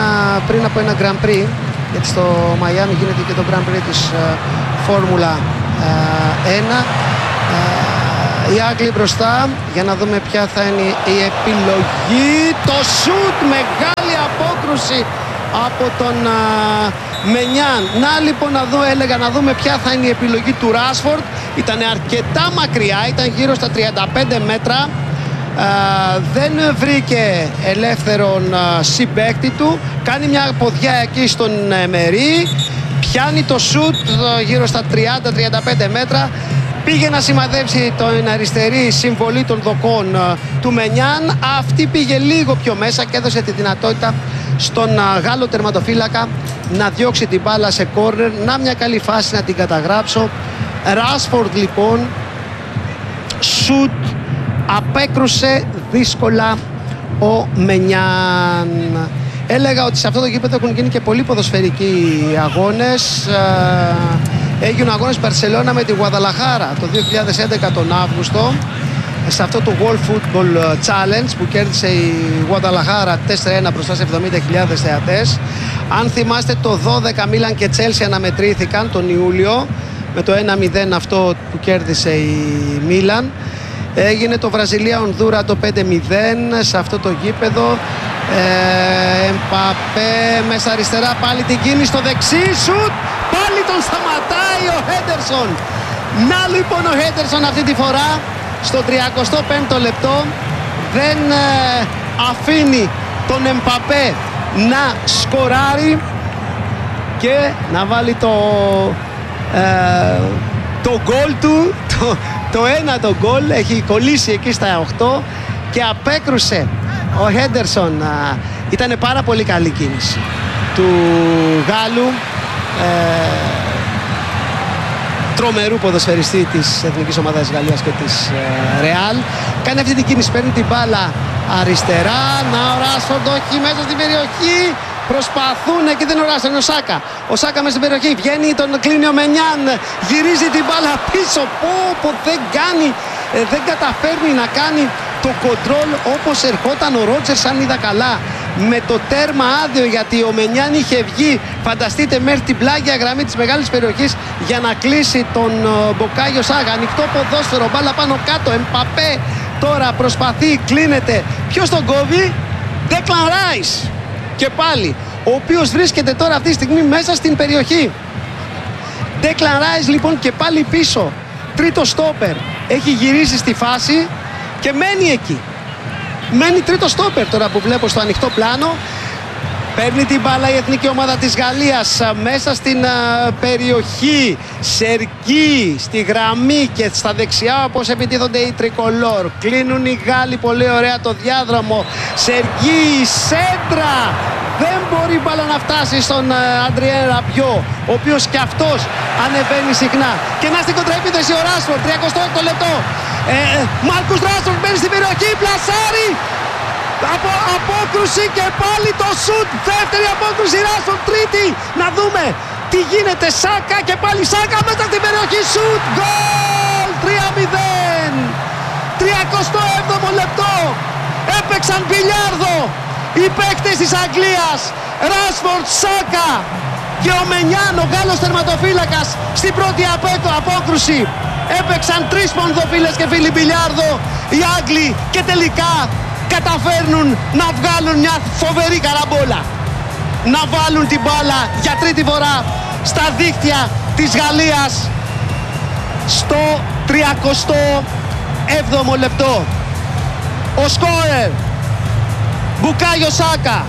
πριν από ένα Grand Prix, γιατί στο Μαϊάμι γίνεται και το Grand Prix της Φόρμουλα Οι Άγγλοι μπροστά, για να δούμε ποια θα είναι η επιλογή. Το σουτ, μεγάλη απόκρουση από τον Μενιάν. Να λοιπόν έλεγα να δούμε ποια θα είναι η επιλογή του Ράσφορντ. Ήταν αρκετά μακριά, ήταν γύρω στα 35 μέτρα. Δεν βρήκε ελεύθερον συμπαίκτη του. Κάνει μια ποδιά εκεί στον Μερί. Πιάνει το σουτ γύρω στα 30-35 μέτρα. Πήγε να σημαδέψει την αριστερή συμβολή των δοκών του Μενιάν. Αυτή πήγε λίγο πιο μέσα και έδωσε τη δυνατότητα στον Γάλλο τερματοφύλακα να διώξει την μπάλα σε κόρνερ. Να μια καλή φάση να την καταγράψω. Ράσφορντ λοιπόν, σουτ, απέκρουσε δύσκολα ο Μενιάν. Έλεγα ότι σε αυτό το γήπεδο έχουν γίνει και πολλοί ποδοσφαιρικοί αγώνες. Έγιναν αγώνες Μπαρσελόνα με τη Γουαδαλαχάρα το 2011 τον Αύγουστο, σε αυτό το World Football Challenge που κέρδισε η Γουαδαλαχάρα 4-1 μπροστά σε 70.000 θεατές. Αν θυμάστε, το 12 Μίλαν και Τσέλσι αναμετρήθηκαν τον Ιούλιο με το 1-0 αυτό που κέρδισε η Μίλαν. Έγινε το Βραζιλία-Ονδούρα το 5-0 σε αυτό το γήπεδο. Εμπαπέ μέσα αριστερά, πάλι την κίνηση στο δεξί, σουτ, πάλι τον σταματάει ο Χέντερσον. Να λοιπόν ο Χέντερσον αυτή τη φορά στο 35ο λεπτό δεν αφήνει τον Εμπαπέ να σκοράρει και να βάλει το γκολ του, το ένατο γκολ. Έχει κολλήσει εκεί στα 8 και απέκρουσε ο Χέντερσον. Ήταν πάρα πολύ καλή κίνηση του Γάλλου, τρομερού ποδοσφαιριστή της Εθνικής Ομάδας Γαλλίας και της Ρεάλ. Κάνει αυτή την κίνηση, παίρνει την μπάλα αριστερά. Να ο Ράσφορντ, όχι μέσα στην περιοχή. Προσπαθούν, εκεί δεν είναι ο Ράσφορντ, είναι ο Σάκα. Ο Σάκα μέσα στην περιοχή, βγαίνει, τον κλείνει ο Μενιάν. Γυρίζει την μπάλα πίσω. Πω, δεν καταφέρνει να κάνει το κοντρόλ όπως ερχόταν ο Ρότζερς, αν είδα καλά, με το τέρμα άδειο, γιατί ο Μενιάν είχε βγει, φανταστείτε, μέχρι την πλάγια γραμμή της μεγάλης περιοχής για να κλείσει τον Μποκάγιο Σάκα. Ανοιχτό ποδόσφαιρο, μπάλα πάνω κάτω. Εμπαπέ τώρα προσπαθεί, κλείνεται. Ποιος τον κόβει? Declan Rice. Και πάλι, ο οποίος βρίσκεται τώρα αυτή τη στιγμή μέσα στην περιοχή. Declan Rice λοιπόν και πάλι πίσω. Τρίτο στόπερ. Έχει γυρίσει στη φάση και μένει εκεί. Μένει τρίτο στόπερ τώρα που βλέπω στο ανοιχτό πλάνο. Παίρνει την μπάλα η εθνική ομάδα της Γαλλίας μέσα στην περιοχή. Σερκί στη γραμμή και στα δεξιά όπως επιτίθονται οι τρικολόρ. Κλείνουν οι Γάλλοι πολύ ωραία το διάδρομο. Σερκί, σέντρα. Δεν μπορεί η μπάλα να φτάσει στον Αντριέ Ραμπιό, ο οποίος και αυτός ανεβαίνει συχνά. Και να στην κοντραεπίθεση ο Ράσφορντ, 36ο λεπτό. Μάρκους Ράσφορντ μπαίνει στην περιοχή, πλασάρει. Απόκρουση και πάλι το σουτ. Δεύτερη απόκρουση Ράσφορντ, τρίτη. Να δούμε τι γίνεται. Σάκα και πάλι Σάκα μέσα στην περιοχή, σουτ. Γκολ, 3-0. 37ο λεπτό. Έπαιξαν μπιλιάρδο οι παίκτες της Αγγλίας. Ράσφορντ, Σάκα και ο Μενιάν, ο Γάλλος τερματοφύλακας, στην πρώτη απόκρουση. Έπαιξαν τρεις πονδοφίλες και φίλοι μπιλιάρδο οι Άγγλοι και τελικά καταφέρνουν να βγάλουν μια φοβερή καραμπόλα. Να βάλουν την μπάλα για τρίτη φορά στα δίχτυα της Γαλλίας στο 37ο λεπτό. Ο σκόρερ Μπουκάγιο Σάκα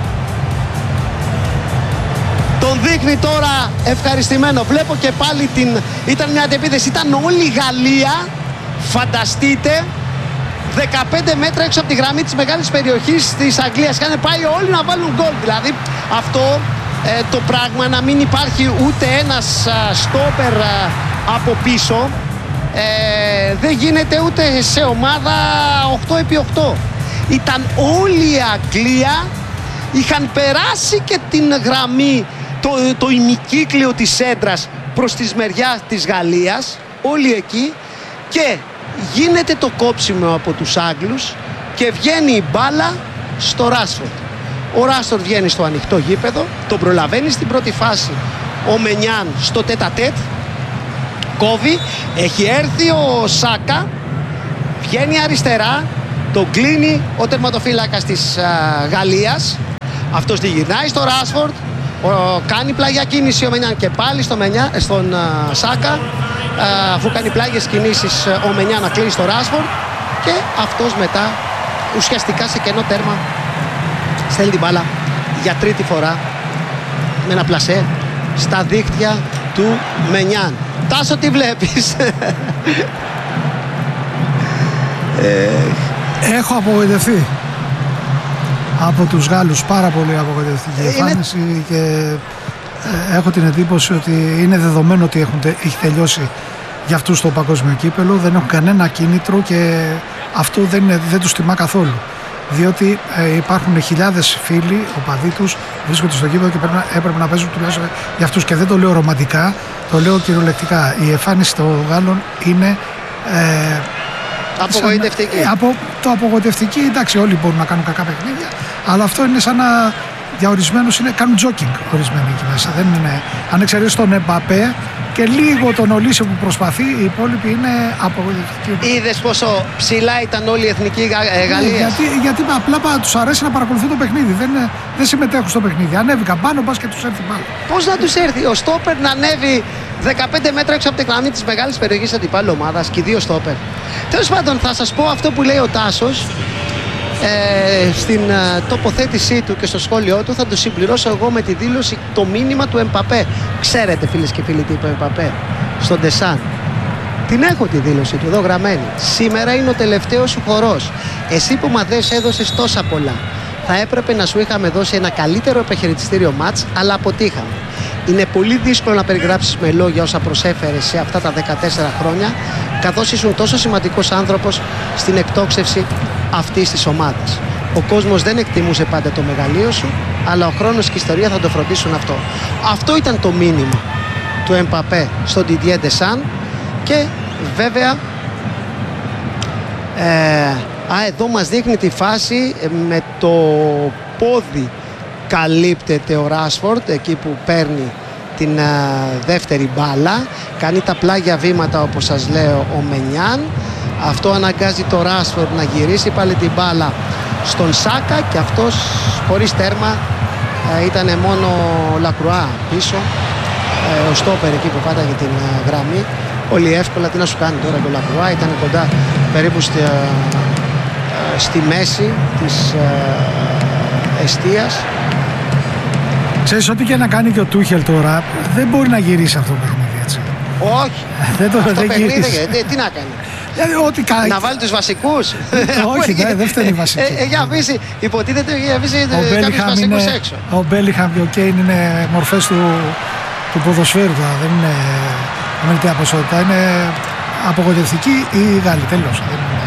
τον δείχνει τώρα ευχαριστημένο. Βλέπω και πάλι ήταν μια αντεπίθεση, ήταν όλη η Γαλλία, φανταστείτε, 15 μέτρα έξω από τη γραμμή της μεγάλης περιοχής της Αγγλίας. Είχαν πάει όλοι να βάλουν γκολ. Δηλαδή αυτό το πράγμα, να μην υπάρχει ούτε ένας στόπερ από πίσω, δεν γίνεται ούτε σε ομάδα 8x8. Ήταν όλη η Αγγλία, είχαν περάσει και την γραμμή, το ημικύκλιο της σέντρας προς τις μεριάς της Γαλλίας, όλοι εκεί, και γίνεται το κόψιμο από τους Άγγλους και βγαίνει η μπάλα στο Ράσφορντ. Ο Ράσφορντ βγαίνει στο ανοιχτό γήπεδο, τον προλαβαίνει στην πρώτη φάση ο Μενιάν στο τέτα-τέτ. κόβει. Έχει έρθει ο Σάκα, βγαίνει αριστερά, τον κλείνει ο τερματοφύλακας της Γαλλίας. Αυτός τη γυρνάει στο Ράσφορντ, κάνει πλάγια κίνηση ο Μενιάν και πάλι στον Σάκα. Αφού κάνει πλάγιες κινήσεις ο Μενιάν να κλείνει στο Ράσφορντ και αυτός μετά ουσιαστικά σε κενό τέρμα στέλνει την μπάλα για τρίτη φορά με ένα πλασέ στα δίχτυα του Μενιάν. Τάσο, τι βλέπεις? Έχω απογοητευτεί από τους Γάλλους, πάρα πολύ απογοητευτική εμφάνιση και έχω την εντύπωση ότι είναι δεδομένο ότι έχει τελειώσει για αυτούς το παγκόσμιο κύπελο, δεν έχουν κανένα κίνητρο και αυτό δεν τους τιμά καθόλου, διότι υπάρχουν χιλιάδες φίλοι, οπαδοί τους βρίσκονται στο κύπελο και έπρεπε να παίζουν τουλάχιστον για αυτούς, και δεν το λέω ρομαντικά, το λέω κυριολεκτικά. Η εμφάνιση των Γάλλων είναι απογοητευτική. Από το απογοητευτική, εντάξει, όλοι μπορούν να κάνουν κακά παιχνίδια, αλλά αυτό είναι σαν να για ορισμένους κάνουν τζόκινγκ ορισμένοι εκεί μέσα. Δεν είναι, αν εξαιρέσει τον Εμπαπέ και λίγο τον Ολίσιο που προσπαθεί, οι υπόλοιποι είναι απογοητευτικοί. Είδες πόσο ψηλά ήταν όλη η εθνική Γαλλία? Γιατί απλά τους αρέσει να παρακολουθούν το παιχνίδι. Δεν συμμετέχουν στο παιχνίδι. Ανέβηκαν πάνω, πας και τους έρθει πάνω. Πώς να τους έρθει? Ο στόπερ να ανέβει 15 μέτρα έξω από τη γραμμή της μεγάλης περιοχής αντιπάλου ομάδας και 2 στόπερ. Τέλος πάντων, θα σας πω αυτό που λέει ο Τάσος στην τοποθέτησή του και στο σχόλιο του. Θα το συμπληρώσω εγώ με τη δήλωση, το μήνυμα του Εμπαπέ. Ξέρετε, φίλες και φίλοι, τι είπε ο Εμπαπέ στον Ντεσάν? Την έχω τη δήλωση του εδώ γραμμένη. Σήμερα είναι ο τελευταίος σου χορός. Εσύ που μας έδωσες τόσα πολλά, θα έπρεπε να σου είχαμε δώσει ένα καλύτερο επιχειρητιστήριο μάτς, αλλά αποτύχαμε. Είναι πολύ δύσκολο να περιγράψεις με λόγια όσα προσέφερες σε αυτά τα 14 χρόνια, καθώς ήσουν τόσο σημαντικός άνθρωπος στην εκτόξευση αυτής της ομάδας. Ο κόσμος δεν εκτιμούσε πάντα το μεγαλείο σου, αλλά ο χρόνος και η ιστορία θα το φροντίσουν αυτό. Αυτό ήταν το μήνυμα του Εμπαπέ στον Didier Deschamps. Και βέβαια εδώ μας δείχνει τη φάση με το πόδι καλύπτεται ο Ράσφορντ εκεί που παίρνει την δεύτερη μπάλα, κάνει τα πλάγια βήματα όπως σας λέω ο Μενιάν. Αυτό αναγκάζει το Ράσφορντ να γυρίσει πάλι την μπάλα στον Σάκα και αυτός χωρίς τέρμα, ήταν μόνο ο Λακρουά πίσω, ο στόπερ εκεί που πάταγε την γραμμή. Πολύ εύκολα, τι να σου κάνει τώρα και ο Λακρουά, ήταν κοντά περίπου στη μέση της εστίας. Ξέρεις, ό,τι και να κάνει και ο Τούχελ τώρα, δεν μπορεί να γυρίσει αυτό το παιχνίδι, έτσι. Όχι, αυτό παιχνίδι, τι να κάνει? Να βάλει τους βασικούς? Όχι, δεν φταίνει βασικούς. Έχει αφήσει, υποτίθεται, έχει αφήσει κάποιους βασικούς έξω. Ο Μπέλιχαμ και ο Κέιν είναι μορφές του ποδοσφαίρου, δεν είναι αμεληταία ποσότητα. Είναι απογοητευτική οι Γάλλοι, τέλος.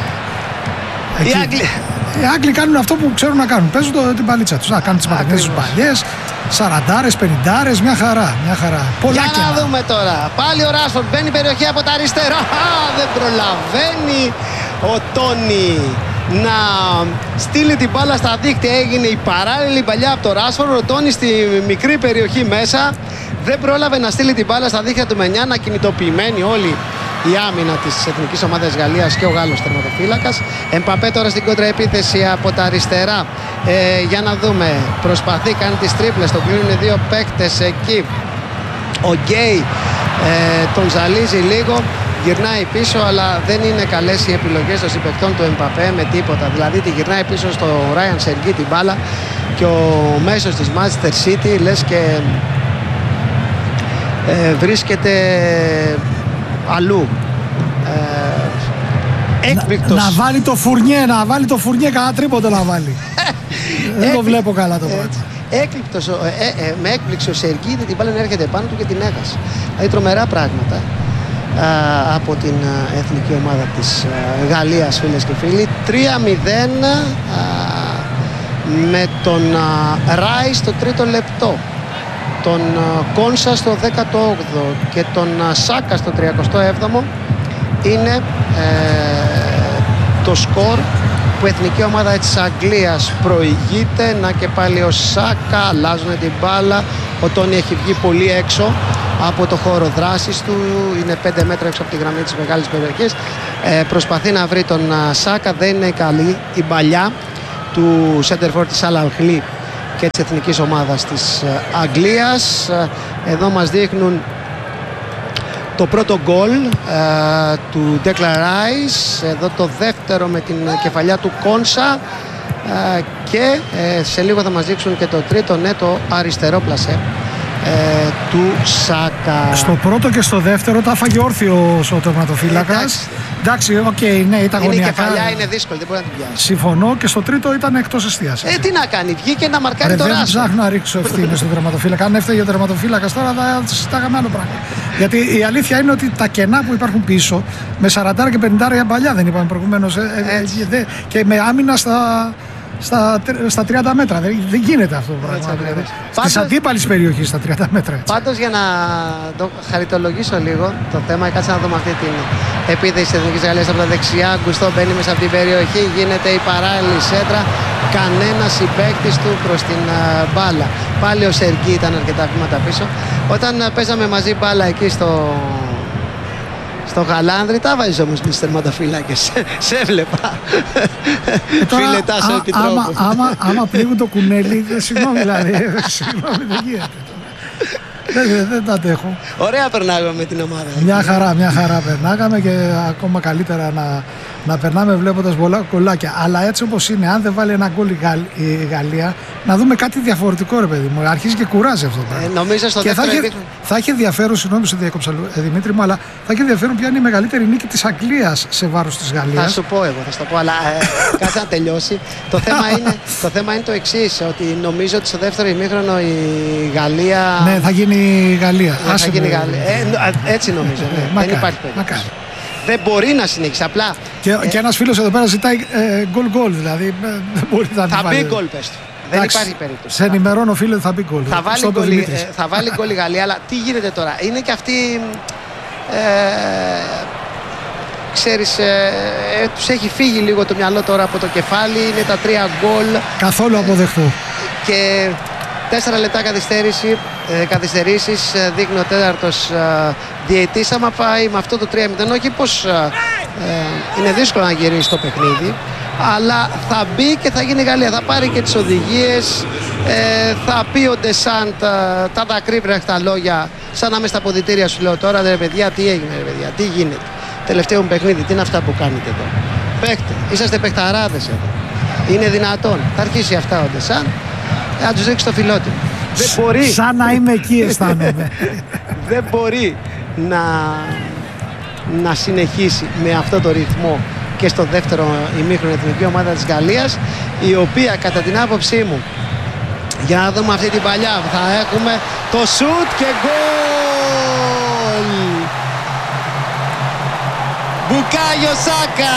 Οι Άγγλοι κάνουν αυτό που ξέρουν να κάνουν. Παίζουν την παλίτσα τους. Να κάνουν τις μαγνές τους παλιές, 40-50, μια χαρά. Για να δούμε τώρα. Πάλι ο Ράσφορντ μπαίνει περιοχή από τα αριστερά. Δεν προλαβαίνει ο Τόνι να στείλει την μπάλα στα δίκτυα. Έγινε η παράλληλη παλιά από το Ράσφορντ. Ο Τόνι στη μικρή περιοχή μέσα. Δεν πρόλαβε να στείλει την μπάλα στα δίχτυα του Μενιάν, κινητοποιημένη όλη η άμυνα της εθνικής ομάδας Γαλλίας και ο Γάλλος τερματοφύλακας. Εμπαπέ τώρα στην κόντρα επίθεση από τα αριστερά. Για να δούμε. Προσπαθεί, κάνει τις τρίπλες. Τον κλείνουν 2 παίκτες εκεί. Ο Γκέι τον ζαλίζει λίγο. Γυρνάει πίσω, αλλά δεν είναι καλές οι επιλογές των συμπαικτών του Εμπαπέ με τίποτα. Δηλαδή τη γυρνάει πίσω στο Ράιαν Σεργί την μπάλα και ο μέσος της Manchester City λες και βρίσκεται αλλού. Έκπληκτος. Να βάλει το φουρνιέ, κανένα τρίποντο να βάλει. Δεν το βλέπω καλά το πράγμα. Έκπληκτος, με έκπληξε ο Σεργί, την μπάλα έρχεται πάνω του και την έχασε. Δηλαδή τρομερά πράγματα από την εθνική ομάδα της Γαλλίας, φίλες και φίλοι. 3-0 με τον Ράι στο 3ο λεπτό, τον Κόνσα στο 18ο και τον Σάκα στο 37ο είναι το σκορ που η εθνική ομάδα της Αγγλίας προηγείται. Να και πάλι ο Σάκα, αλλάζουν την μπάλα, ο Τόνι έχει βγει πολύ έξω από το χώρο δράσης του. Είναι 5 μέτρα έξω από τη γραμμή της μεγάλης περιοχής. Προσπαθεί να βρει τον Σάκα. Δεν είναι καλή η παλιά του Σέντερφορ της Al Ahly και της εθνικής ομάδας της Αγγλίας. Εδώ μας δείχνουν το πρώτο γκολ του Declan Rice. Εδώ το δεύτερο με την κεφαλιά του Κόνσα. Και σε λίγο θα μας δείξουν και το τρίτο, ναι, το αριστερό πλασέ του Σάκα. Στο πρώτο και στο δεύτερο τα φάγε όρθιος ο τερματοφύλακας. Εντάξει, οκ, ναι, ήταν γωνιακά. Είναι η κεφαλιά, είναι δύσκολη, δεν μπορεί να την πιάσει. Συμφωνώ, και στο τρίτο ήταν εκτός εστίασης. Τι να κάνει, βγήκε να μαρκάρει το Ράσο. Δεν ψάχνω να ρίξω ευθύνες στον τερματοφύλακα. Αν έφταιγε ο τερματοφύλακας τώρα θα συζητάγαμε άλλο πράγμα. Γιατί η αλήθεια είναι ότι τα κενά που υπάρχουν πίσω με 40 και 50 παλιά δεν είπαμε προηγουμένως. Και με άμυνα στα 30 μέτρα. Δεν γίνεται αυτό το πράγμα. Στις αντίπαλες περιοχές στα 30 μέτρα. Πάντως, για να το χαριτολογήσω λίγο το θέμα, κάτσε να δούμε αυτή την επίθεση της Εθνικής Γαλλίας από τα δεξιά. Γκουστό μπαίνει μέσα από την περιοχή, γίνεται η παράλληλη σέντρα. Κανένας συμπαίκτης του προς την μπάλα. Πάλι ο Σεργί ήταν αρκετά βήματα πίσω. Όταν παίζαμε μαζί μπάλα εκεί στο Γαλάνδρη, τα βάζεις όμως με τους τερματοφύλακες. Σε έβλεπα. Φιλετάς ο επιτρόπου. Άμα πλήγουν το κουνέλι, συγγνώμη δηλαδή. Συγγνώμη, δεν γίνεται. Δεν τα αντέχω. Ωραία περνάγαμε με την ομάδα. Μια χαρά περνάγαμε, και ακόμα καλύτερα να περνάμε βλέποντας πολλά κολλάκια. Αλλά έτσι όπως είναι, αν δεν βάλει ένα γκολ η Γαλλία, να δούμε κάτι διαφορετικό, ρε παιδί μου. Αρχίζει και κουράζει αυτό το πράγμα. Νομίζω στο δεύτερο θα έχει ενδιαφέρον, συγγνώμη σε διακόψα Δημήτρη μου, αλλά θα έχει ενδιαφέρον ποια είναι η μεγαλύτερη νίκη της Αγγλίας σε βάρος της Γαλλίας. Θα σου πω εγώ, θα σου το πω, αλλά κάτσε να τελειώσει. Το θέμα είναι το εξής, ότι νομίζω ότι στο δεύτερο ημίχρονο η Γαλλία. Ναι, θα γίνει η Γαλλία. Θα γίνει η Γαλλία. Έτσι νομίζω. Ναι. Δεν υπάρχει περίπτωση. Δεν μπορεί να συνεχίσει. Απλά. Και ένας φίλος εδώ πέρα ζητάει γκολ, δηλαδή δεν μπορεί να θα μπει γκολ, πες του. Δεν υπάρχει περίπτωση. Σε ενημερώνω, φίλε, θα μπει γκολ. Θα βάλει γκολ η Γαλλία, αλλά τι γίνεται τώρα. Είναι και αυτή. Ξέρεις, τους έχει φύγει λίγο το μυαλό τώρα από το κεφάλι. Είναι τα 3 γκολ. Καθόλου αποδεχτώ. Και 4 λεπτά καθυστερήσεις, δείχνει ο τέταρτος διαιτής. Άμα πάει με αυτό το 3-0, όχι πως είναι δύσκολο να γυρίσει το παιχνίδι, αλλά θα μπει και θα γίνει η Γαλλία. Θα πάρει και τις οδηγίες, θα πει ο Ντεσάντ τα δακρύβρεχτα λόγια, σαν να είμαι στα αποδυτήρια, σου λέω τώρα, ρε παιδιά, τι έγινε, ρε παιδιά, τι γίνεται. Τελευταίο παιχνίδι, τι είναι αυτά που κάνετε εδώ. Παίχτε, είσαστε παιχταράδες εδώ. Είναι δυνατόν. Θα αρχίσει αυτά ο Ντεσάντ, να τους ρίξει το φιλότιμο. Δεν μπορεί. Σαν να είμαι εκεί, αισθάνομαι. Δεν μπορεί να συνεχίσει με αυτό το ρυθμό και στο δεύτερο ημίχρονο εθνική ομάδα της Γαλλίας, η οποία κατά την άποψή μου, για να δούμε αυτή την παλιά, θα έχουμε το σουτ και γκολ. Μπουκάγιο Σάκα.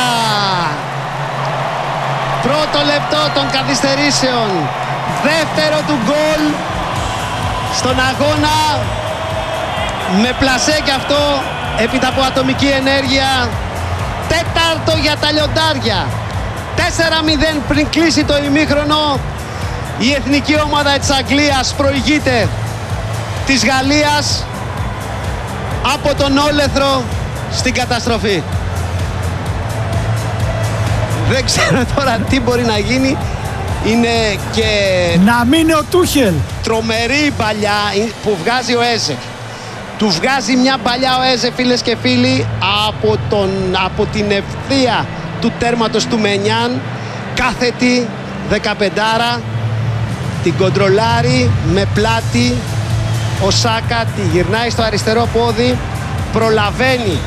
Πρώτο λεπτό των καθυστερήσεων. Δεύτερο του γκολ στον αγώνα, με πλασέ κι αυτό έπειτα από ατομική ενέργεια. Τέταρτο για τα λιοντάρια. 4-0 πριν κλείσει το ημίχρονο. Η εθνική ομάδα της Αγγλίας προηγείται της Γαλλίας από τον όλεθρο στην καταστροφή. Δεν ξέρω τώρα τι μπορεί να γίνει. Είναι και να μείνει ο Τούχελ. Τρομερή παλιά που βγάζει ο Έζε. Του βγάζει μια παλιά ο Έζε, φίλες και φίλοι, από την ευθεία του τέρματος του Μενιάν. Κάθετη 15άρα, την κοντρολάρει με πλάτη ο Σάκα, τη γυρνάει στο αριστερό πόδι, προλαβαίνει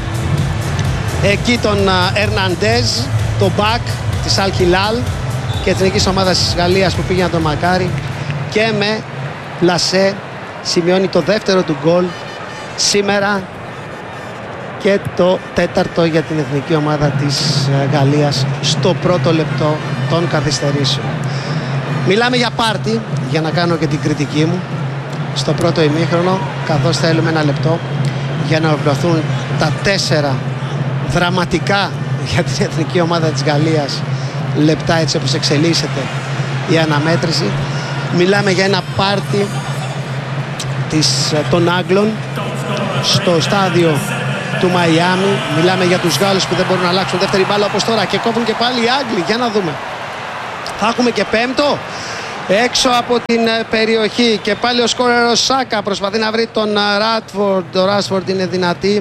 εκεί τον Ερναντέζ, τον μπακ της Αλ Χιλάλ και εθνικής ομάδας της Γαλλίας που πήγε να τον μακάρει, και με πλασέ σημειώνει το δεύτερο του γκολ σήμερα και το τέταρτο για την εθνική ομάδα της Γαλλίας στο πρώτο λεπτό των καθυστερήσεων. Μιλάμε για πάρτι, για να κάνω και την κριτική μου, στο πρώτο ημίχρονο, καθώς θέλουμε ένα λεπτό για να ολοκληρωθούν τα 4 δραματικά για την εθνική ομάδα της Γαλλίας λεπτά, έτσι όπως εξελίσσεται η αναμέτρηση. Μιλάμε για ένα πάρτι των Άγγλων στο στάδιο του Μαϊάμι. Μιλάμε για τους Γάλλους που δεν μπορούν να αλλάξουν δεύτερη μπάλα όπως τώρα και κόβουν και πάλι οι Άγγλοι. Για να δούμε. Θα έχουμε και πέμπτο έξω από την περιοχή και πάλι ο σκόρερος Σάκα προσπαθεί να βρει τον Ράτφορντ. Ο Ράσφορντ είναι δυνατή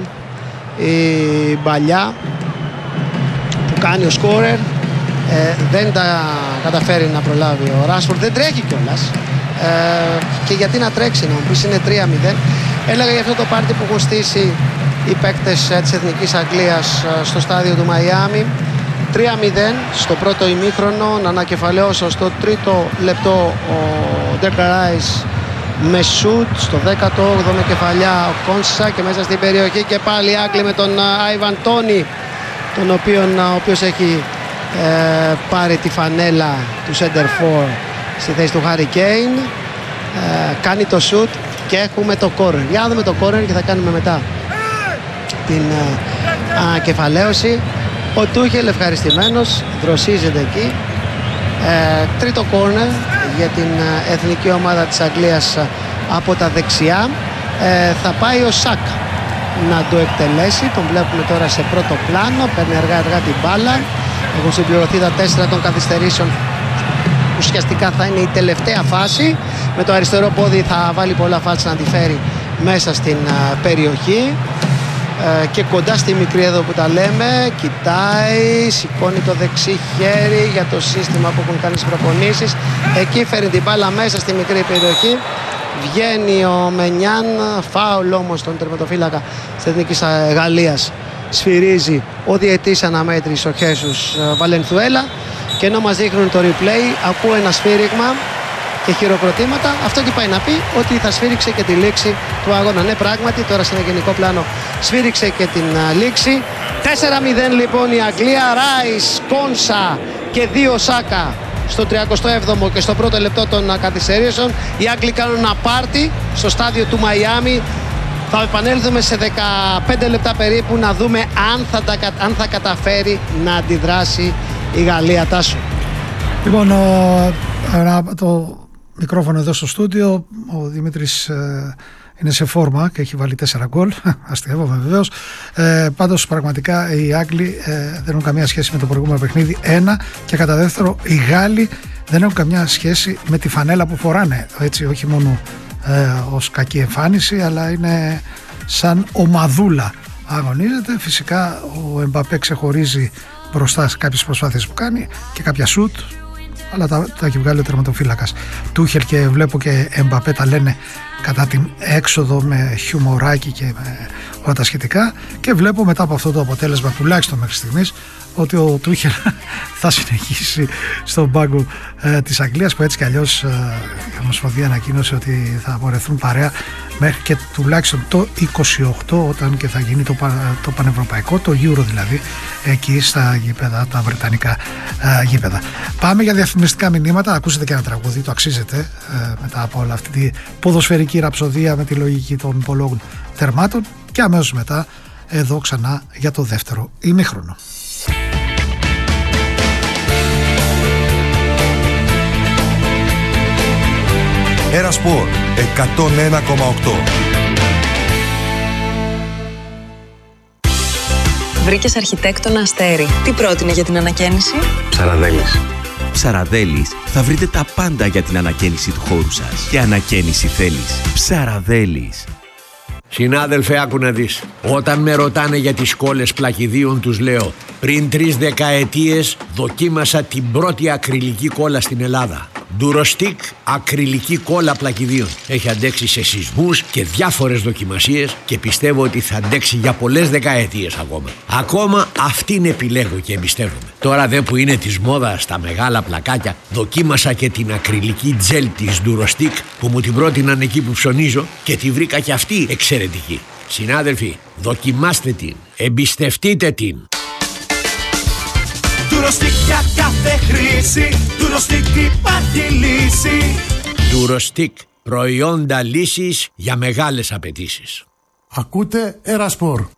η μπαλιά που κάνει ο σκόρερ, δεν τα καταφέρει να προλάβει ο Ράσφορντ, δεν τρέχει κιόλας, και γιατί να τρέξει, να μου πεις, είναι 3-0. Έλεγα για αυτό το πάρτι που έχουν στήσει οι παίκτες της Εθνικής Αγγλίας στο στάδιο του Μαϊάμι. 3-0 στο πρώτο ημίχρονο. Να ανακεφαλαιώσω, στο τρίτο λεπτό ο Ντεκαράις με σουτ, στο 18ο με κεφαλιά ο Κόνσα και μέσα στην περιοχή και πάλι οι Άγγλοι με τον Άιβαν Τόνι, ο οποίος έχει πάρει τη φανέλα του center for στη θέση του Χάρι Κέιν, κάνει το σουτ και έχουμε το κόρνερ. Για να δούμε το κόρνερ και θα κάνουμε μετά την ανακεφαλαίωση. Ο Τούχελ ευχαριστημένος, δροσίζεται εκεί. Τρίτο κόρνερ για την εθνική ομάδα της Αγγλίας από τα δεξιά. Θα πάει ο Σάκα να το εκτελέσει. Τον βλέπουμε τώρα σε πρώτο πλάνο, παίρνει αργά την μπάλα. Έχουν συμπληρωθεί τα 4 των καθυστερήσεων. Ουσιαστικά θα είναι η τελευταία φάση. Με το αριστερό πόδι θα βάλει πολλά φάτσα να τη φέρει μέσα στην περιοχή. Και κοντά στη μικρή εδώ που τα λέμε, κοιτάει, σηκώνει το δεξί χέρι για το σύστημα που έχουν κάνει στις προπονήσεις. Εκεί φέρνει την μπάλα μέσα στη μικρή περιοχή. Βγαίνει ο Μενιάν, φάουλ όμως τον τερματοφύλακα της Εθνικής Γαλλίας. Σφυρίζει ο διαιτής αναμέτρης, ο Χέσους Βαλενθουέλα, και ενώ μας δείχνουν το replay ακούω ένα σφύριγμα και χειροκροτήματα. Αυτό τι πάει να πει? Ότι θα σφύριξε και τη λήξη του αγώνα. Ναι, πράγματι, τώρα σε ένα γενικό πλάνο σφύριξε και την λήξη. 4-0 λοιπόν η Αγγλία. Ράις, Κόνσα και 2 Σάκα στο 37ο και στο πρώτο λεπτό των καθυστερήσεων. Οι Άγγλοι κάνουν ένα πάρτι στο στάδιο του Μαϊάμι. Θα επανέλθουμε σε 15 λεπτά περίπου να δούμε αν θα καταφέρει να αντιδράσει η Γαλλία. Τάσο. Λοιπόν, το μικρόφωνο εδώ στο στούντιο, ο Δημήτρης είναι σε φόρμα και έχει βάλει 4 γκολ. Αστειεύομαι βεβαίως. Πάντως πραγματικά οι Άγγλοι δεν έχουν καμία σχέση με το προηγούμενο παιχνίδι. Ένα, και κατά δεύτερο οι Γάλλοι δεν έχουν καμιά σχέση με τη φανέλα που φοράνε. Έτσι, όχι μόνο ως κακή εμφάνιση, αλλά είναι σαν ομαδούλα αγωνίζεται. Φυσικά ο Εμπαπέ ξεχωρίζει μπροστά σε κάποιες προσπάθειες που κάνει και κάποια σουτ, αλλά τα έχει βγάλει ο τερματοφύλακας. Τούχελ και βλέπω και Εμπαπέ τα λένε κατά την έξοδο με χιουμοράκι και με όλα τα σχετικά, και βλέπω μετά από αυτό το αποτέλεσμα, τουλάχιστον μέχρι στιγμής, ότι ο Τούχελ θα συνεχίσει στον πάγκο της Αγγλίας, που έτσι κι αλλιώς η Ομοσπονδία ανακοίνωσε ότι θα μπορεθούν παρέα μέχρι και τουλάχιστον το 28, όταν και θα γίνει το πανευρωπαϊκό, το Euro δηλαδή, εκεί στα γήπεδα, τα βρετανικά γήπεδα. Πάμε για διαφημιστικά μηνύματα. Ακούσετε και ένα τραγούδι, το αξίζετε, μετά από όλα αυτή τη ποδοσφαιρική ραψοδία με τη λογική των πολλών τερμάτων, και αμέσως μετά εδώ ξανά για το δεύτερο ημίχρονο. Ένα Σπορ 101,8. Βρήκες αρχιτέκτονα Αστέρι. Τι πρότεινε για την ανακαίνιση? Ψαραδέλης. Ψαραδέλης, θα βρείτε τα πάντα για την ανακαίνιση του χώρου σας. Και ανακαίνιση θέλεις? Ψαραδέλης. Συνάδελφε, άκου να δεις. Όταν με ρωτάνε για τις κόλλες πλακιδίων, τους λέω: πριν 3 δεκαετίες δοκίμασα την πρώτη ακριλική κόλλα στην Ελλάδα. Durostic ακριλική κόλλα πλακιδίων. Έχει αντέξει σε σεισμούς και διάφορες δοκιμασίες και πιστεύω ότι θα αντέξει για πολλές δεκαετίες ακόμα. Ακόμα αυτήν επιλέγω και εμπιστεύομαι. Τώρα δε που είναι της μόδας στα μεγάλα πλακάκια, δοκίμασα και την ακριλική τζέλ της Durostic που μου την πρότειναν εκεί που ψωνίζω και τη βρήκα και αυτή εξαιρετική. Συνάδελφοι, δοκιμάστε την, εμπιστευτείτε την. Durostic για κάθε χρήση, Durostic υπάρχει λύση. Durostic, προϊόντα λύσης για μεγάλες απαιτήσεις. Ακούτε Ένα Σπορ.